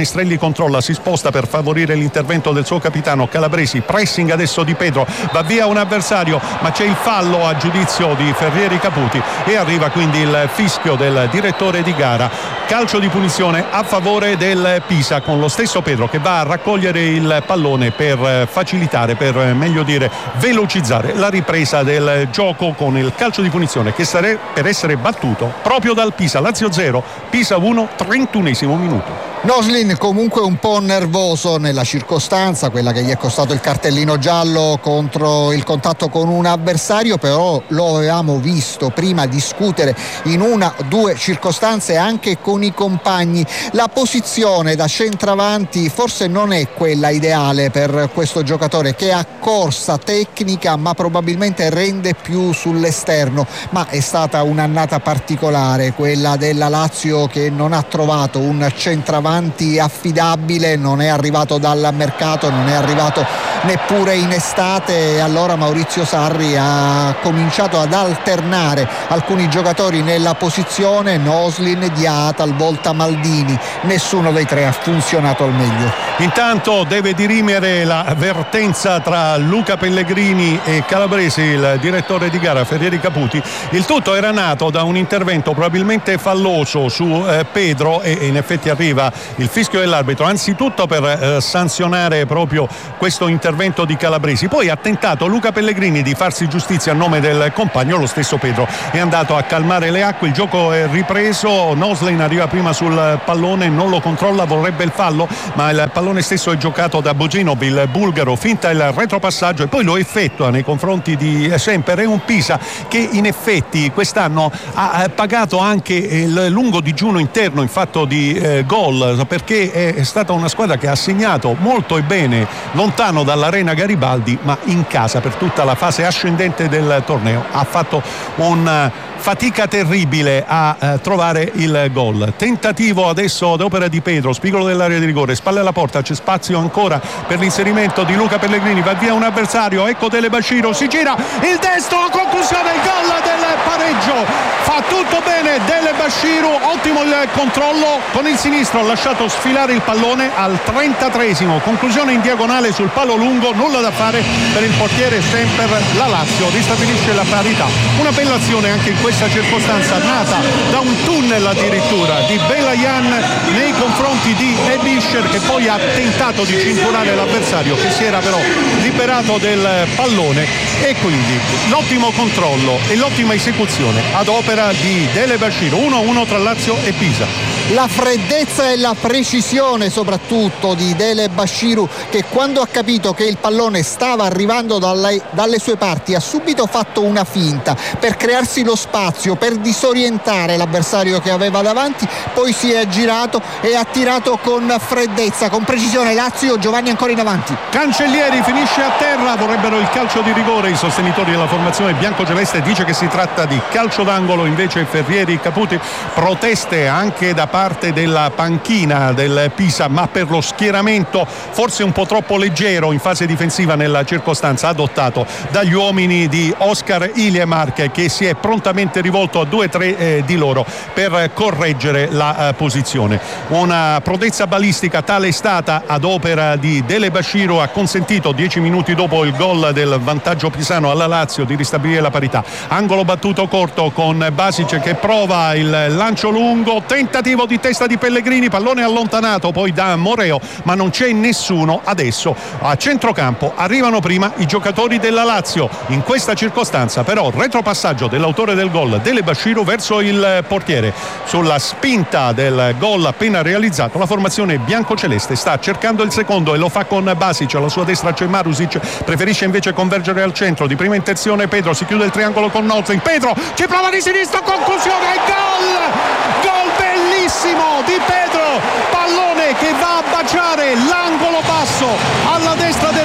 Canestrelli controlla, si sposta per favorire l'intervento del suo capitano Calabresi, pressing adesso di Pedro, va via un avversario ma c'è il fallo a giudizio di Ferrieri Caputi e arriva quindi il fischio del direttore di gara. Calcio di punizione a favore del Pisa, con lo stesso Pedro che va a raccogliere il pallone per facilitare, per meglio dire velocizzare la ripresa del gioco, con il calcio di punizione che sarebbe per essere battuto proprio dal Pisa. Lazio zero, Pisa uno, trentunesimo minuto. Noslin comunque un po' nervoso nella circostanza, quella che gli è costato il cartellino giallo contro il contatto con un avversario, però lo avevamo visto prima discutere in una o due circostanze anche con i compagni. La posizione da centravanti forse non è quella ideale per questo giocatore, che ha corsa tecnica ma probabilmente rende più sull'esterno, ma è stata un'annata particolare quella della Lazio, che non ha trovato un centravanti affidabile, non è arrivato dal mercato, non è arrivato neppure in estate, e allora Maurizio Sarri ha cominciato ad alternare alcuni giocatori nella posizione, Noslin, Dia, talvolta Maldini, nessuno dei tre ha funzionato al meglio. Intanto deve dirimere la vertenza tra Luca Pellegrini e Calabresi, il direttore di gara Ferrieri Caputi. Il tutto era nato da un intervento probabilmente falloso su eh, Pedro, e in effetti arriva il fischio dell'arbitro anzitutto per eh, sanzionare proprio questo intervento di Calabresi. Poi ha tentato Luca Pellegrini di farsi giustizia a nome del compagno, lo stesso Pedro è andato a calmare le acque, il gioco è ripreso, Noslin arriva prima sul pallone, non lo controlla, vorrebbe il fallo, ma il pallone stesso è giocato da Boginov, il bulgaro, finta il retropassaggio e poi lo effettua nei confronti di Semper. È un Pisa che in effetti quest'anno ha pagato anche il lungo digiuno interno in fatto di eh, gol, perché è stata una squadra che ha segnato molto e bene lontano dall'Arena Garibaldi, ma in casa per tutta la fase ascendente del torneo ha fatto un fatica terribile a eh, trovare il gol. Tentativo adesso d'opera di Pedro, spigolo dell'area di rigore, spalle alla porta, c'è spazio ancora per l'inserimento di Luca Pellegrini, va via un avversario, ecco Delebashiru, si gira il destro, la conclusione, il gol del pareggio, fa tutto bene Delebashiru, ottimo il controllo, con il sinistro ha lasciato sfilare il pallone al trentatreesimo, conclusione in diagonale sul palo lungo, nulla da fare per il portiere Semper, la Lazio ristabilisce la parità. Una bella azione anche in questa circostanza, nata da un tunnel addirittura di Belayan nei confronti di Ebischer, che poi ha tentato di cinturare l'avversario che si era però liberato del pallone, e quindi l'ottimo controllo e l'ottima esecuzione ad opera di Delebashiru. uno a uno tra Lazio e Pisa. La freddezza e la precisione soprattutto di Delebashiru, che quando ha capito che il pallone stava arrivando dalle, dalle sue parti ha subito fatto una finta per crearsi lo spazio, per disorientare l'avversario che aveva davanti, poi si è girato e ha tirato con freddezza, con precisione. Lazio, Giovanni ancora in avanti. Cancellieri finisce a terra, vorrebbero il calcio di rigore i sostenitori della formazione biancoceleste, dice che si tratta di calcio d'angolo invece Ferrieri Caputi. Proteste anche da parte della panchina del Pisa, ma per lo schieramento forse un po' troppo leggero in fase difensiva nella circostanza adottato dagli uomini di Oscar Iliemark, che si è prontamente rivolto a due o tre eh, di loro per correggere la eh, posizione. Una prodezza balistica tale è stata ad opera di Delebashiru, ha consentito dieci minuti dopo il gol del vantaggio pisano alla Lazio di ristabilire la parità. Angolo battuto corto con Basic che prova il lancio lungo, tentativo di testa di Pellegrini, pallone allontanato poi da Moreo, ma non c'è nessuno adesso a centrocampo. Arrivano prima i giocatori della Lazio, in questa circostanza però retropassaggio dell'autore del gol Delebashiru verso il portiere. Sulla spinta del gol appena realizzato la formazione biancoceleste sta cercando il secondo e lo fa con Basic, alla sua destra c'è Marusic, preferisce invece convergere al centro, di prima intenzione Pedro, si chiude il triangolo con Nozzin, Pedro ci prova di sinistra, conclusione, gol! Gol bellissimo di Pedro, pallone che va a baciare l'angolo basso alla destra del portiere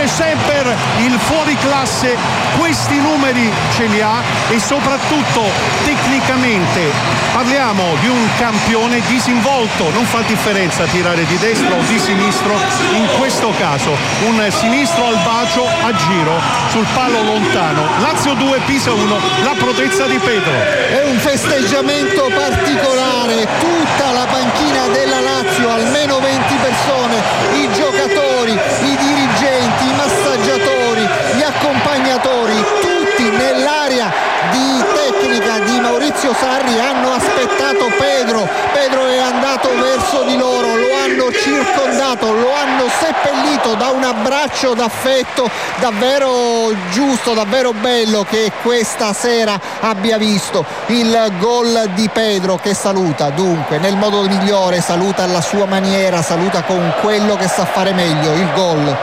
Attenzione Semper, il fuoriclasse questi numeri ce li ha e soprattutto tecnicamente parliamo di un campione disinvolto, non fa differenza tirare di destra o di sinistro, in questo caso un sinistro al bacio a giro sul palo lontano. Lazio due, Pisa uno, la protezza di Pedro. È un festeggiamento particolare, tutta la panchina della Lazio, almeno venti persone, i giocatori, i dirigenti, i massaggiatori, gli accompagnatori, tutti nell'area di tecnica di Maurizio Sarri hanno aspettato Pedro. Pedro è andato verso di loro, lo hanno circondato, lo hanno seppellito da un abbraccio d'affetto davvero giusto, davvero bello che questa sera abbia visto il gol di Pedro, che saluta dunque nel modo migliore, saluta alla sua maniera, saluta con quello che sa fare meglio, il gol.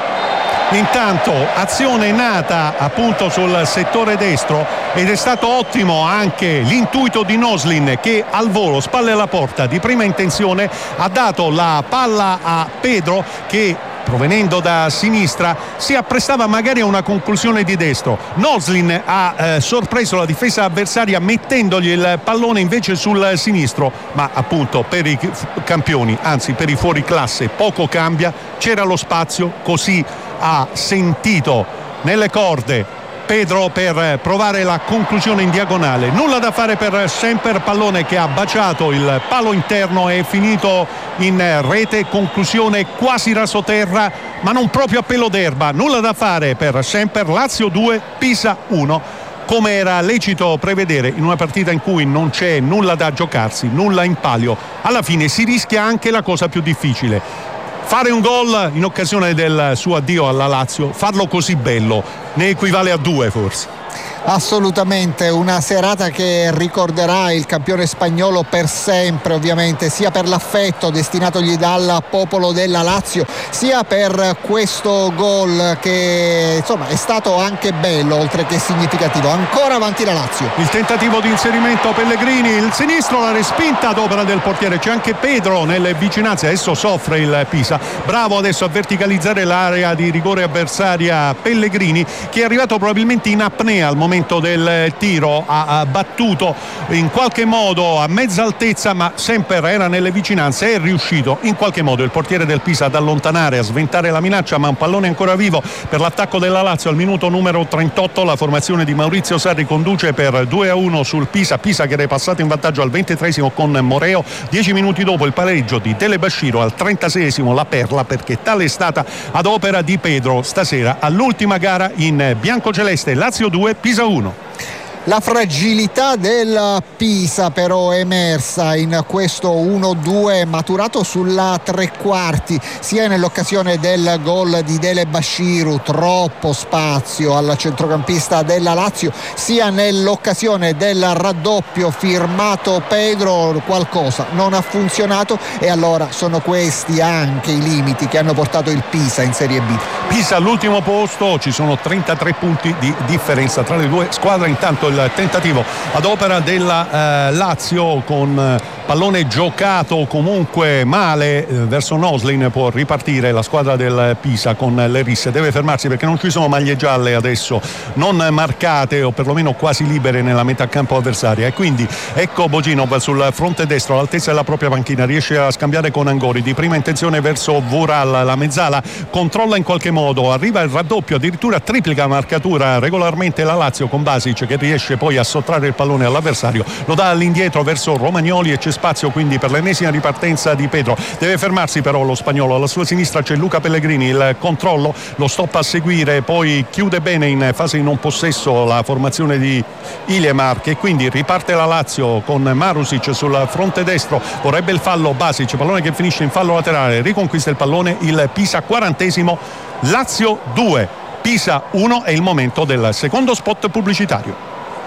Intanto azione nata appunto sul settore destro ed è stato ottimo anche l'intuito di Noslin, che al volo, spalle alla porta, di prima intenzione ha dato la palla a Pedro, che provenendo da sinistra si apprestava magari a una conclusione di destro. Noslin ha eh, sorpreso la difesa avversaria mettendogli il pallone invece sul sinistro, ma appunto per i campioni, anzi per i fuoriclasse, poco cambia, c'era lo spazio, così ha sentito nelle corde Pedro per provare la conclusione in diagonale. Nulla da fare per Semper, pallone che ha baciato il palo interno e è finito in rete, conclusione quasi rasoterra ma non proprio a pelo d'erba. Nulla da fare per Semper, Lazio due, Pisa uno, come era lecito prevedere in una partita in cui non c'è nulla da giocarsi, nulla in palio. Alla fine si rischia anche la cosa più difficile: fare un gol in occasione del suo addio alla Lazio, farlo così bello, ne equivale a due forse. Assolutamente, una serata che ricorderà il campione spagnolo per sempre, ovviamente, sia per l'affetto destinatogli dal popolo della Lazio, sia per questo gol che insomma è stato anche bello oltre che significativo. Ancora avanti la Lazio. Il tentativo di inserimento Pellegrini, il sinistro, la respinta ad opera del portiere, c'è anche Pedro nelle vicinanze, adesso soffre il Pisa. Bravo adesso a verticalizzare l'area di rigore avversaria Pellegrini, che è arrivato probabilmente in apnea al momento del tiro, ha battuto in qualche modo a mezza altezza ma Semper era nelle vicinanze, è riuscito in qualche modo il portiere del Pisa ad allontanare, a sventare la minaccia, ma un pallone ancora vivo per l'attacco della Lazio al minuto numero trentotto. La formazione di Maurizio Sarri conduce per due a uno sul Pisa, Pisa che era passato in vantaggio al ventitreesimo con Moreo, dieci minuti dopo il pareggio di Delebasciro, al trentaseiesimo la perla, perché tale è stata ad opera di Pedro stasera all'ultima gara in biancoceleste. Lazio due, Pisa uno. La fragilità del Pisa però è emersa in questo uno due maturato sulla tre quarti, sia nell'occasione del gol di Delebashiru, troppo spazio al centrocampista della Lazio, sia nell'occasione del raddoppio firmato Pedro. Qualcosa non ha funzionato e allora sono questi anche i limiti che hanno portato il Pisa in Serie B. Pisa all'ultimo posto, ci sono trentatré punti di differenza tra le due squadre. Intanto il tentativo ad opera della eh, Lazio con eh, pallone giocato comunque male eh, verso Noslin, può ripartire la squadra del Pisa con le risse, deve fermarsi perché non ci sono maglie gialle adesso non marcate o perlomeno quasi libere nella metà campo avversaria, e quindi ecco Boginov sul fronte destro all'altezza della propria panchina, riesce a scambiare con Angori, di prima intenzione verso Vural, la mezzala controlla in qualche modo, arriva il raddoppio, addirittura triplica marcatura regolarmente la Lazio con Basic che riesce poi a sottrarre il pallone all'avversario, lo dà all'indietro verso Romagnoli e c'è spazio quindi per l'ennesima ripartenza di Pedro. Deve fermarsi però lo spagnolo, alla sua sinistra c'è Luca Pellegrini, il controllo, lo stop a seguire, poi chiude bene in fase di non possesso la formazione di Ilemar, che quindi riparte la Lazio con Marusic sul fronte destro, vorrebbe il fallo Basic, pallone che finisce in fallo laterale, riconquista il pallone il Pisa, quarantesimo, Lazio due, Pisa uno. È il momento del secondo spot pubblicitario.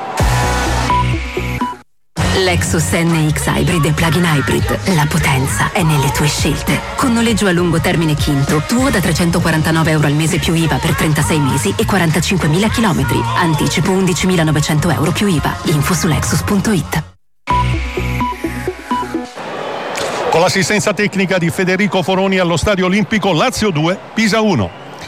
Lexus N X Hybrid e Plug-in Hybrid. La potenza è nelle tue scelte. Con noleggio a lungo termine Kinto, tuo da trecentoquarantanove euro al mese più I V A per trentasei mesi e quarantacinquemila chilometri. Anticipo undicimilanovecento euro più I V A. Info su lexus punto it. Con l'assistenza tecnica di Federico Foroni allo Stadio Olimpico, Lazio due, Pisa uno.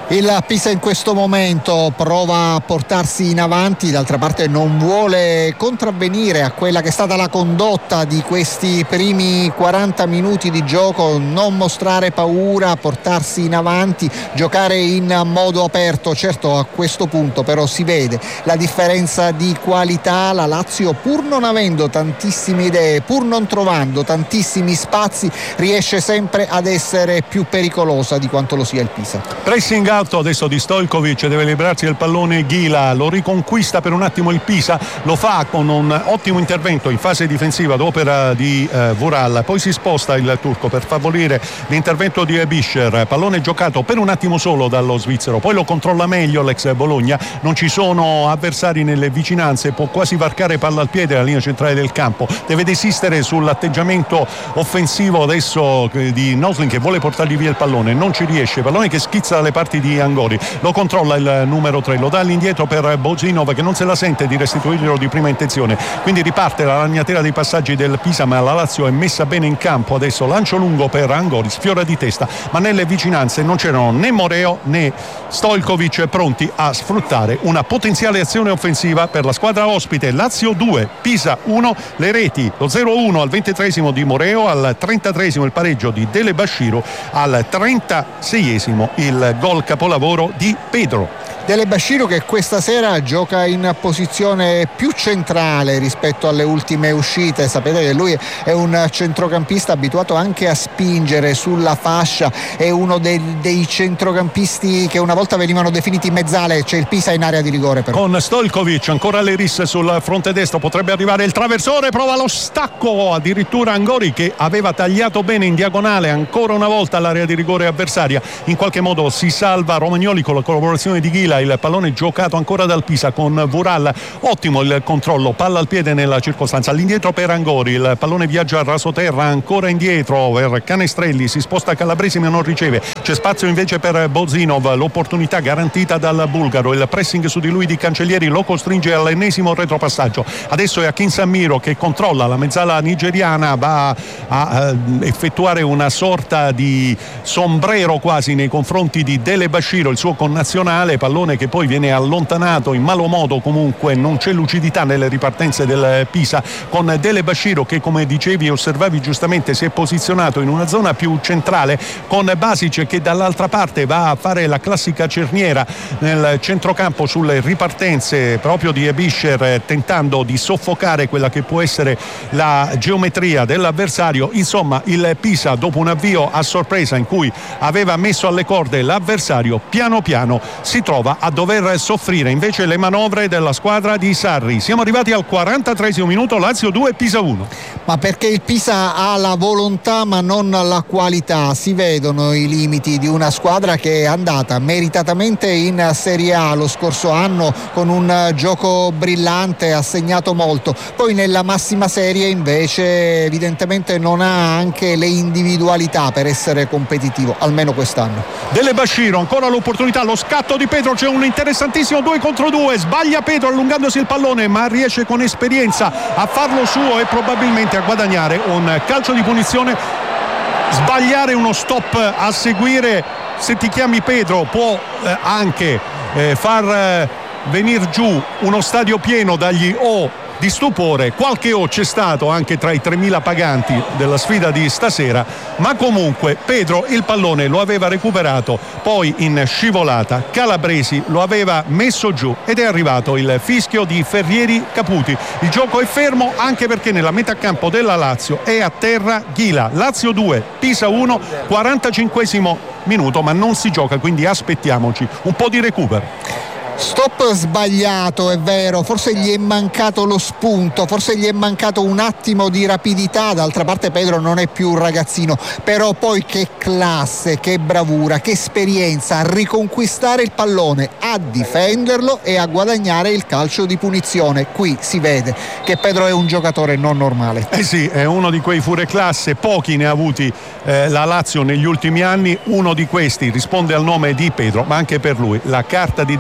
Il Pisa in questo momento prova a portarsi in avanti, d'altra parte non vuole contravvenire a quella che è stata la condotta di questi primi quaranta minuti di gioco, non mostrare paura, portarsi in avanti, giocare in modo aperto. Certo, a questo punto però si vede la differenza di qualità. La Lazio, pur non avendo tantissime idee, pur non trovando tantissimi spazi, riesce sempre ad essere più pericolosa di quanto lo sia il Pisa. Pressing alto adesso di Stojkovic, deve liberarsi del pallone Ghila, lo riconquista per un attimo il Pisa, lo fa con un ottimo intervento in fase difensiva d'opera di eh, Vural, poi si sposta il turco per favorire l'intervento di Bischer, pallone giocato per un attimo solo dallo svizzero, poi lo controlla meglio l'ex Bologna, non ci sono avversari nelle vicinanze, può quasi varcare palla al piede la linea centrale del campo, deve desistere sull'atteggiamento offensivo adesso di Nosling che vuole portargli via il pallone, non ci riesce, pallone che schizza dalle parti di Angoli, lo controlla il numero tre, lo dà all'indietro per Bozinov che non se la sente di restituirlo di prima intenzione, quindi riparte la ragnatela dei passaggi del Pisa, ma la Lazio è messa bene in campo adesso, lancio lungo per Angoli, sfiora di testa, ma nelle vicinanze non c'erano né Moreo né Stojkovic pronti a sfruttare una potenziale azione offensiva per la squadra ospite. Lazio due, Pisa uno, le reti, lo zero uno al ventitreesimo di Moreo, al trentatreesimo il pareggio di Delebashiru, al trentaseiesimo il gol capolavoro di Pedro. Delebashiru che questa sera gioca in posizione più centrale rispetto alle ultime uscite. Sapete che lui è un centrocampista abituato anche a spingere sulla fascia, è uno dei, dei centrocampisti che una volta venivano definiti mezzale. C'è il Pisa in area di rigore però. Con Stojkovic ancora Leris sul fronte destro, potrebbe arrivare il traversone, prova lo stacco addirittura Angori che aveva tagliato bene in diagonale ancora una volta l'area di rigore avversaria, in qualche modo si salva Romagnoli con la collaborazione di Ghila, il pallone giocato ancora dal Pisa con Vural, ottimo il controllo, palla al piede nella circostanza, all'indietro per Angori, il pallone viaggia a rasoterra, ancora indietro per Canestrelli, si sposta Calabresi ma non riceve, c'è spazio invece per Bozinov, l'opportunità garantita dal bulgaro, il pressing su di lui di Cancellieri lo costringe all'ennesimo retropassaggio, adesso è Akin Samiro che controlla la mezzala nigeriana, va a, a effettuare una sorta di sombrero quasi nei confronti di Delebashiru, il suo connazionale, pallone che poi viene allontanato in malo modo, comunque non c'è lucidità nelle ripartenze del Pisa, con Delebashiru che, come dicevi e osservavi giustamente, si è posizionato in una zona più centrale, con Basic che dall'altra parte va a fare la classica cerniera nel centrocampo sulle ripartenze proprio di Bischer, tentando di soffocare quella che può essere la geometria dell'avversario. Insomma, il Pisa, dopo un avvio a sorpresa in cui aveva messo alle corde l'avversario, piano piano si trova a dover soffrire invece le manovre della squadra di Sarri. Siamo arrivati al quarantatreesimo minuto, Lazio due, Pisa uno. Ma perché il Pisa ha la volontà ma non la qualità, si vedono i limiti di una squadra che è andata meritatamente in Serie A lo scorso anno con un gioco brillante, ha segnato molto, poi nella massima serie invece evidentemente non ha anche le individualità per essere competitivo, almeno quest'anno. Delebashiru, ancora l'opportunità, lo scatto di Pedro, c'è un interessantissimo due contro due, sbaglia Pedro allungandosi il pallone ma riesce con esperienza a farlo suo e probabilmente a guadagnare un calcio di punizione. Sbagliare uno stop a seguire, se ti chiami Pedro, può eh, anche eh, far eh, venir giù uno stadio pieno dagli O di stupore, qualche O c'è stato anche tra i tremila paganti della sfida di stasera, ma comunque Pedro il pallone lo aveva recuperato, poi in scivolata Calabresi lo aveva messo giù ed è arrivato il fischio di Ferrieri Caputi. Il gioco è fermo anche perché nella metà campo della Lazio è a terra Ghila. Lazio due, Pisa uno, quarantacinquesimo minuto, ma non si gioca, quindi aspettiamoci un po' di recupero. Stop sbagliato, è vero, forse gli è mancato lo spunto, forse gli è mancato un attimo di rapidità, d'altra parte Pedro non è più un ragazzino, però poi che classe, che bravura, che esperienza a riconquistare il pallone, a difenderlo e a guadagnare il calcio di punizione. Qui si vede che Pedro è un giocatore non normale. Eh sì, è uno di quei fuoriclasse, pochi ne ha avuti eh, la Lazio negli ultimi anni, uno di questi risponde al nome di Pedro, ma anche per lui la carta d'identità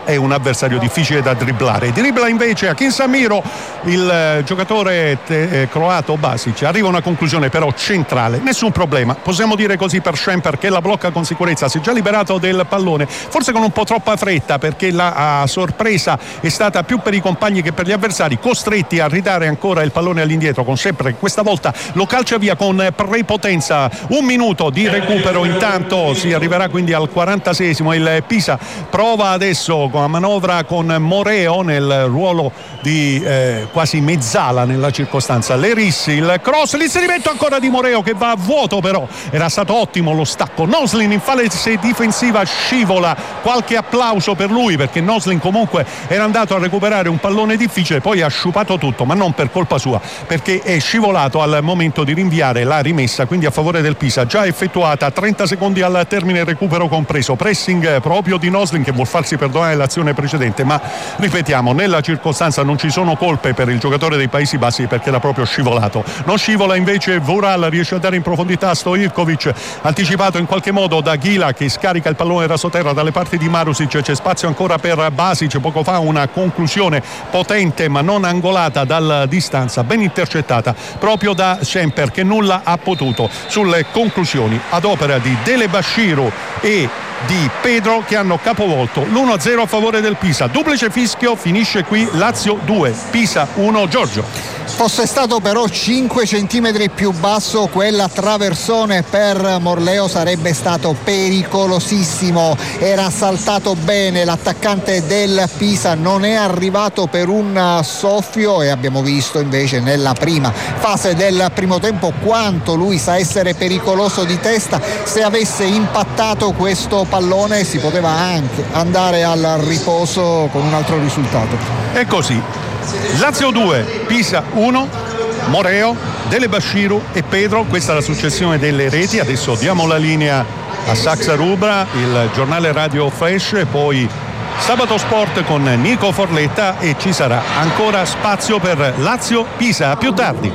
ma è un avversario difficile da dribblare. Dribbla invece Akin Samiro, il eh, giocatore te, eh, croato Basic. Arriva a una conclusione però centrale, nessun problema, possiamo dire così per Schemper, che la blocca con sicurezza, si è già liberato del pallone, forse con un po' troppa fretta, perché la sorpresa è stata più per i compagni che per gli avversari, costretti a ridare ancora il pallone all'indietro, con sempre questa volta lo calcia via con prepotenza. Un minuto di recupero, intanto si arriverà quindi al quarantaseiesimo. Il Pisa prova adesso con la manovra con Moreo nel ruolo di eh, quasi mezzala nella circostanza. Lerissi, il cross, l'inserimento ancora di Moreo che va a vuoto, però era stato ottimo lo stacco. Noslin in fase difensiva scivola, qualche applauso per lui, perché Noslin comunque era andato a recuperare un pallone difficile, poi ha sciupato tutto, ma non per colpa sua, perché è scivolato al momento di rinviare la rimessa, quindi a favore del Pisa, già effettuata, trenta secondi al termine, recupero compreso, pressing proprio di Noslin che vuol farsi perdonare l'azione precedente, ma ripetiamo, nella circostanza non ci sono colpe per il giocatore dei Paesi Bassi, perché era proprio scivolato. Non scivola invece Vural, riesce a dare in profondità Stojkovic, anticipato in qualche modo da Ghila che scarica il pallone rasoterra dalle parti di Marusic. C'è spazio ancora per Basic, poco fa una conclusione potente ma non angolata dalla distanza, ben intercettata proprio da Schemper, che nulla ha potuto sulle conclusioni ad opera di Delebashiru e di Pedro, che hanno capovolto l'uno a zero a favore del Pisa. Duplice fischio, finisce qui Lazio due Pisa uno. Giorgio. Fosse stato però cinque centimetri più basso quella traversone per Morleo sarebbe stato pericolosissimo. Era saltato bene l'attaccante del Pisa, non è arrivato per un soffio, e abbiamo visto invece nella prima fase del primo tempo quanto lui sa essere pericoloso di testa. Se avesse impattato questo pallone si poteva anche andare al riposo con un altro risultato. E così Lazio due Pisa uno, Moreo, Delebashiru e Pedro. Questa è la successione delle reti. Adesso diamo la linea a Saxa Rubra, il giornale radio Flash, e poi Sabato Sport con Nico Forletta, e ci sarà ancora spazio per Lazio Pisa. A più tardi.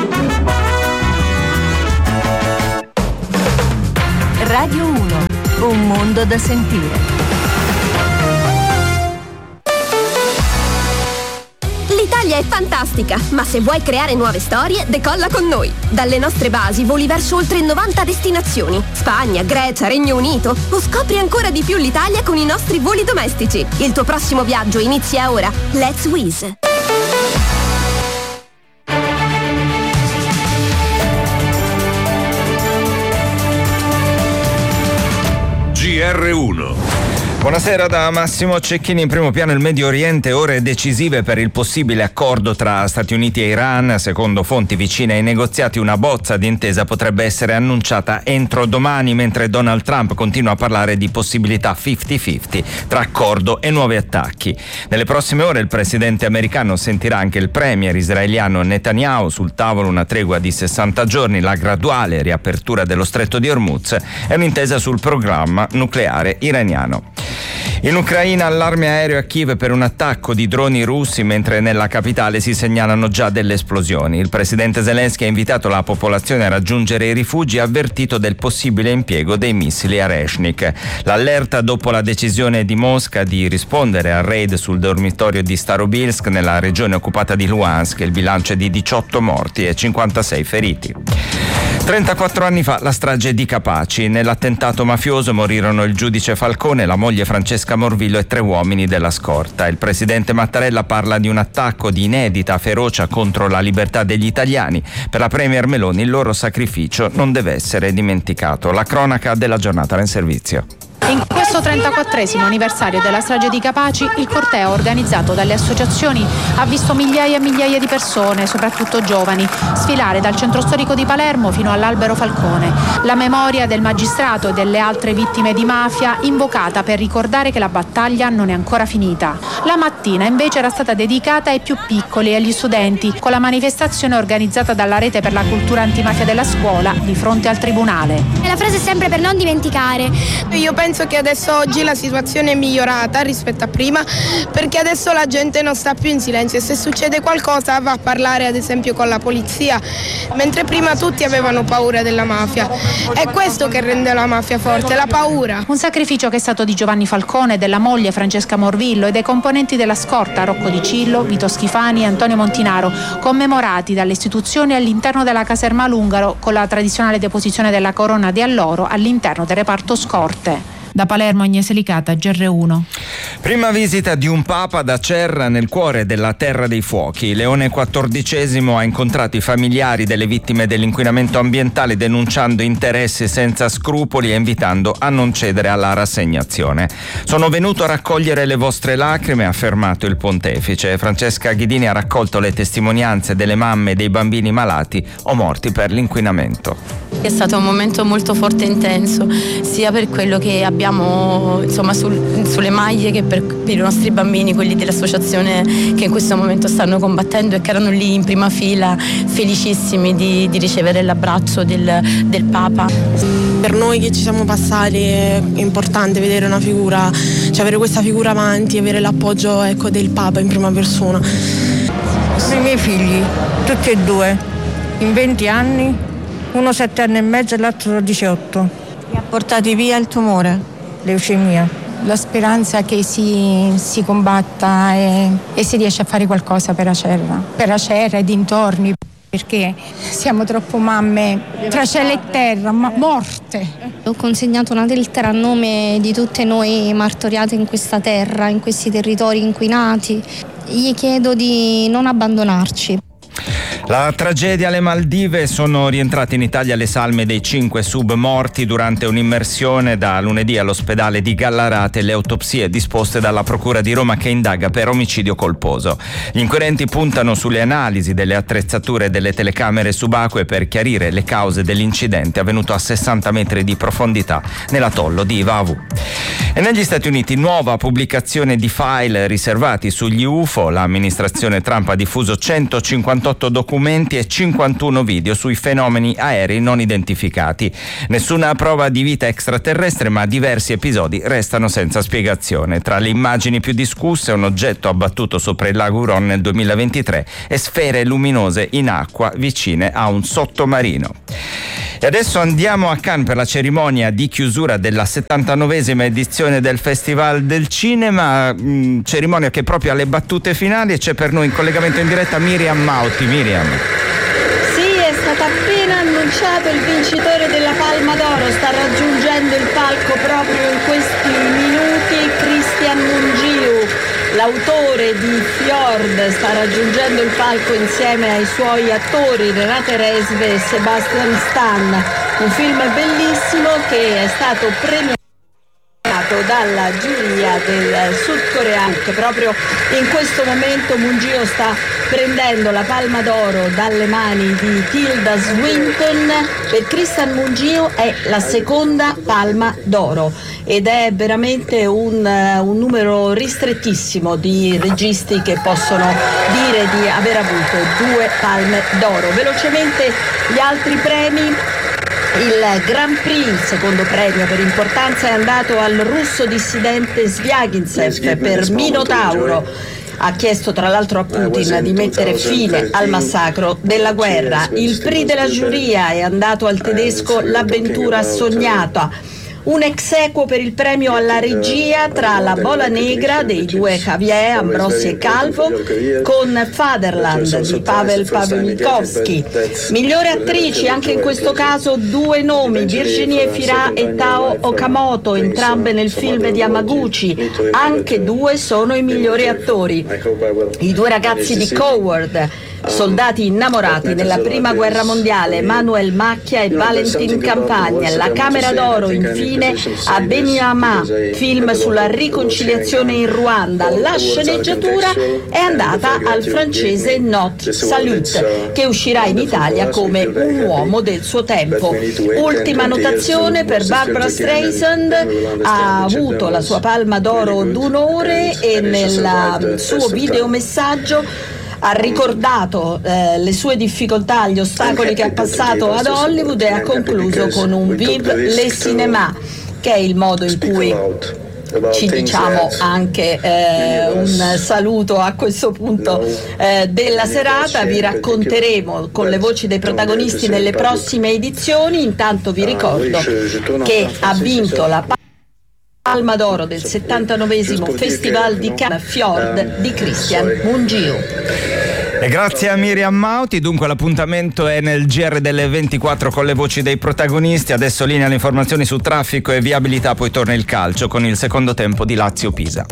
Radio uno, un mondo da sentire. L'Italia è fantastica, ma se vuoi creare nuove storie, decolla con noi. Dalle nostre basi voli verso oltre novanta destinazioni: Spagna, Grecia, Regno Unito. O scopri ancora di più l'Italia con i nostri voli domestici. Il tuo prossimo viaggio inizia ora. Let's Wizz. G R uno. Buonasera da Massimo Cecchini. In primo piano il Medio Oriente, ore decisive per il possibile accordo tra Stati Uniti e Iran. Secondo fonti vicine ai negoziati, una bozza di intesa potrebbe essere annunciata entro domani, mentre Donald Trump continua a parlare di possibilità cinquanta cinquanta tra accordo e nuovi attacchi. Nelle prossime ore il presidente americano sentirà anche il premier israeliano Netanyahu. Sul tavolo una tregua di sessanta giorni, la graduale riapertura dello stretto di Hormuz e un'intesa sul programma nucleare iraniano. In Ucraina allarme aereo a Kiev per un attacco di droni russi, mentre nella capitale si segnalano già delle esplosioni. Il presidente Zelensky ha invitato la popolazione a raggiungere i rifugi e ha avvertito del possibile impiego dei missili Areshnik. L'allerta dopo la decisione di Mosca di rispondere al raid sul dormitorio di Starobilsk nella regione occupata di Luhansk. Il bilancio è di diciotto morti e cinquantasei feriti. trentaquattro anni fa la strage di Capaci. Nell'attentato mafioso morirono il giudice Falcone, la moglie Francesca Morvillo e tre uomini della scorta. Il presidente Mattarella parla di un attacco di inedita ferocia contro la libertà degli italiani. Per la premier Meloni il loro sacrificio non deve essere dimenticato. La cronaca della giornata in servizio. In questo trentaquattresimo anniversario della strage di Capaci, il corteo organizzato dalle associazioni ha visto migliaia e migliaia di persone, soprattutto giovani, sfilare dal centro storico di Palermo fino all'Albero Falcone. La memoria del magistrato e delle altre vittime di mafia invocata per ricordare che la battaglia non è ancora finita. La mattina invece era stata dedicata ai più piccoli e agli studenti, con la manifestazione organizzata dalla Rete per la Cultura Antimafia della Scuola di fronte al Tribunale. La frase è sempre per non dimenticare. Io penso penso che adesso oggi la situazione è migliorata rispetto a prima, perché adesso la gente non sta più in silenzio e se succede qualcosa va a parlare ad esempio con la polizia, mentre prima tutti avevano paura della mafia. È questo che rende la mafia forte, la paura. Un sacrificio che è stato di Giovanni Falcone, della moglie Francesca Morvillo e dei componenti della scorta Rocco Di Cillo, Vito Schifani e Antonio Montinaro, commemorati dalle istituzioni all'interno della caserma Lungaro con la tradizionale deposizione della corona di alloro all'interno del reparto scorte. Da Palermo, Agnese Licata, G R uno. Prima visita di un papa da Cerra nel cuore della Terra dei Fuochi. Leone quattordicesimo ha incontrato i familiari delle vittime dell'inquinamento ambientale denunciando interessi senza scrupoli e invitando a non cedere alla rassegnazione. Sono venuto a raccogliere le vostre lacrime, ha affermato il pontefice. Francesca Ghidini ha raccolto le testimonianze delle mamme e dei bambini malati o morti per l'inquinamento. È stato un momento molto forte e intenso, sia per quello che abbiamo insomma sul, sulle maglie che per, per i nostri bambini, quelli dell'associazione che in questo momento stanno combattendo e che erano lì in prima fila, felicissimi di, di ricevere l'abbraccio del, del Papa. Per noi che ci siamo passati è importante vedere una figura, cioè avere questa figura avanti, avere l'appoggio, ecco, del Papa in prima persona. I miei figli, tutti e due, in venti anni. Uno sette anni e mezzo e l'altro diciotto. Ti ha portati via il tumore? Leucemia. La speranza che si, si combatta e, e si riesce a fare qualcosa per Acerra, per Acerra e dintorni, perché siamo troppo mamme tra cielo e terra, ma morte. Ho consegnato una lettera a nome di tutte noi martoriate in questa terra, in questi territori inquinati. Gli chiedo di non abbandonarci. La tragedia alle Maldive. Sono rientrate in Italia le salme dei cinque submorti durante un'immersione. Da lunedì all'ospedale di Gallarate le autopsie disposte dalla Procura di Roma che indaga per omicidio colposo. Gli inquirenti puntano sulle analisi delle attrezzature e delle telecamere subacquee per chiarire le cause dell'incidente avvenuto a sessanta metri di profondità nell'atollo di Vavu. E negli Stati Uniti nuova pubblicazione di file riservati sugli U F O. L'amministrazione Trump ha diffuso centocinquantotto documenti e cinquantuno video sui fenomeni aerei non identificati. Nessuna prova di vita extraterrestre, ma diversi episodi restano senza spiegazione. Tra le immagini più discusse, un oggetto abbattuto sopra il lago Huron nel duemilaventitré e sfere luminose in acqua vicine a un sottomarino. E adesso andiamo a Cannes per la cerimonia di chiusura della settantanovesima edizione del Festival del Cinema, mh, cerimonia che è proprio alle battute finali, e c'è per noi in collegamento in diretta Miriam Mauti. Miriam. Sì, è stato appena annunciato il vincitore della Palma d'Oro, sta raggiungendo il palco proprio in questi minuti Christian Mungiu. L'autore di Fjord sta raggiungendo il palco insieme ai suoi attori Renate Resve e Sebastian Stan, un film bellissimo che è stato premiato dalla giuria del sudcoreano, che proprio in questo momento Mungiu sta prendendo la Palma d'Oro dalle mani di Tilda Swinton. Per Christian Mungiu è la seconda Palma d'Oro ed è veramente un, un numero ristrettissimo di registi che possono dire di aver avuto due Palme d'Oro. Velocemente gli altri premi. Il Grand Prix, il secondo premio per importanza, è andato al russo dissidente Svyagintsev per Minotauro. Ha chiesto tra l'altro a Putin di mettere fine al massacro della guerra. Il Prix della giuria è andato al tedesco L'avventura sognata. Un ex equo per il premio alla regia tra La Bola Negra dei due Javier, Ambrosi e Calvo, con Fatherland di Pavel Pawlikowski. Migliore attrici, anche in questo caso due nomi, Virginie Fira e Tao Okamoto, entrambe nel film di Yamaguchi. Anche due sono i migliori attori. I due ragazzi di Coward, soldati innamorati nella prima guerra mondiale, Manuel Macchia e Valentin Campagna. La Camera d'Oro infine a Benyama, film sulla riconciliazione in Ruanda. La sceneggiatura è andata al francese Not Salut, che uscirà in Italia come Un uomo del suo tempo. Ultima notazione per Barbara Streisand, ha avuto la sua Palma d'Oro d'onore e nel suo videomessaggio ha ricordato eh, le sue difficoltà, gli ostacoli che ha passato ad Hollywood e ha concluso con un Vive le cinéma. che è il modo in cui ci diciamo anche eh, un saluto a questo punto eh, della serata. Vi racconteremo con le voci dei protagonisti nelle prossime edizioni. Intanto vi ricordo che ha vinto la Palma d'Oro del settantanovesimo Festival di Cannes Fjord di Christian Mungiu. E grazie a Miriam Mauti. Dunque l'appuntamento è nel G R delle ventiquattro con le voci dei protagonisti. Adesso linea le informazioni su traffico e viabilità, poi torna il calcio con il secondo tempo di Lazio-Pisa.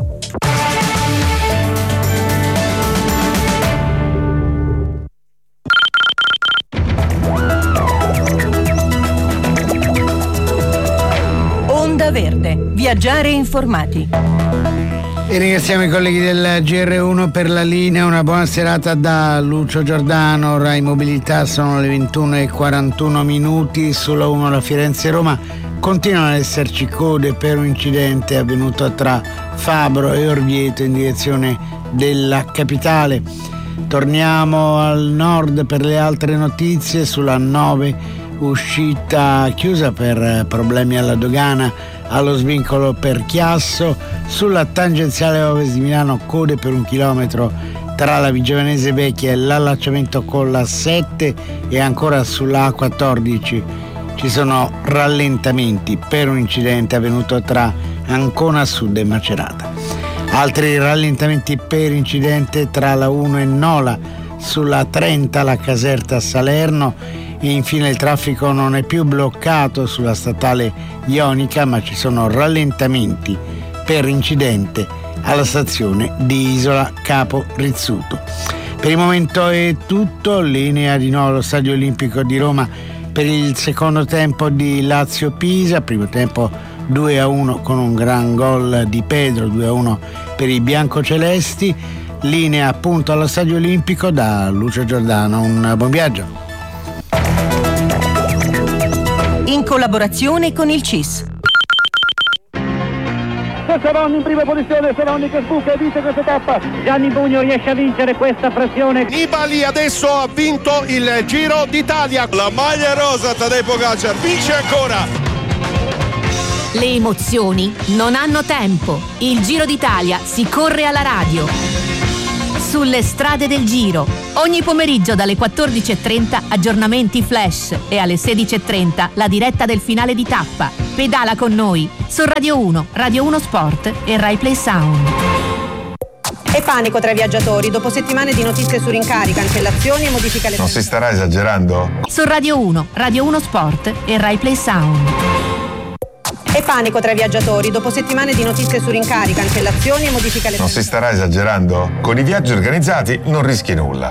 Onda Verde, viaggiare informati. E ringraziamo i colleghi del G R uno per la linea. Una buona serata da Lucio Giordano. Rai Mobilità, sono le ventuno e quarantuno minuti. Sulla uno la Firenze-Roma continuano ad esserci code per un incidente avvenuto tra Fabro e Orvieto in direzione della capitale. Torniamo al nord per le altre notizie. Sulla nove uscita chiusa per problemi alla dogana allo svincolo per Chiasso. Sulla tangenziale ovest di Milano code per un chilometro tra la Vigiovanese Vecchia e l'allacciamento con la sette, e ancora sulla A quattordici ci sono rallentamenti per un incidente avvenuto tra Ancona Sud e Macerata. Altri rallentamenti per incidente tra la uno e Nola, sulla trenta la Caserta Salerno, e infine il traffico non è più bloccato sulla statale Ionica, ma ci sono rallentamenti per incidente alla stazione di Isola Capo Rizzuto. Per il momento è tutto, linea di nuovo allo Stadio Olimpico di Roma per il secondo tempo di Lazio-Pisa, primo tempo due a uno con un gran gol di Pedro, due a uno per i biancocelesti. Linea appunto allo Stadio Olimpico da Lucio Giordano, un buon viaggio. In collaborazione con il C I S. Seronni in prima posizione, Seronni che sbuca e vince questa tappa. Gianni Bugno riesce a vincere questa pressione. Nibali adesso ha vinto il Giro d'Italia. La maglia rosa, Tadej Pogačar vince ancora. Le emozioni non hanno tempo. Il Giro d'Italia si corre alla radio. Sulle strade del Giro, ogni pomeriggio dalle quattordici e trenta aggiornamenti flash e alle sedici e trenta la diretta del finale di tappa. Pedala con noi su Radio uno, Radio uno Sport e Rai Play Sound. E panico tra i viaggiatori dopo settimane di notizie su rincari, cancellazioni e modifiche alle... Non si starà esagerando? Su Radio uno, Radio uno Sport e Rai Play Sound. E panico tra i viaggiatori dopo settimane di notizie su rincari, cancellazioni e modifiche alle... Non si starà esagerando? Con i viaggi organizzati non rischi nulla.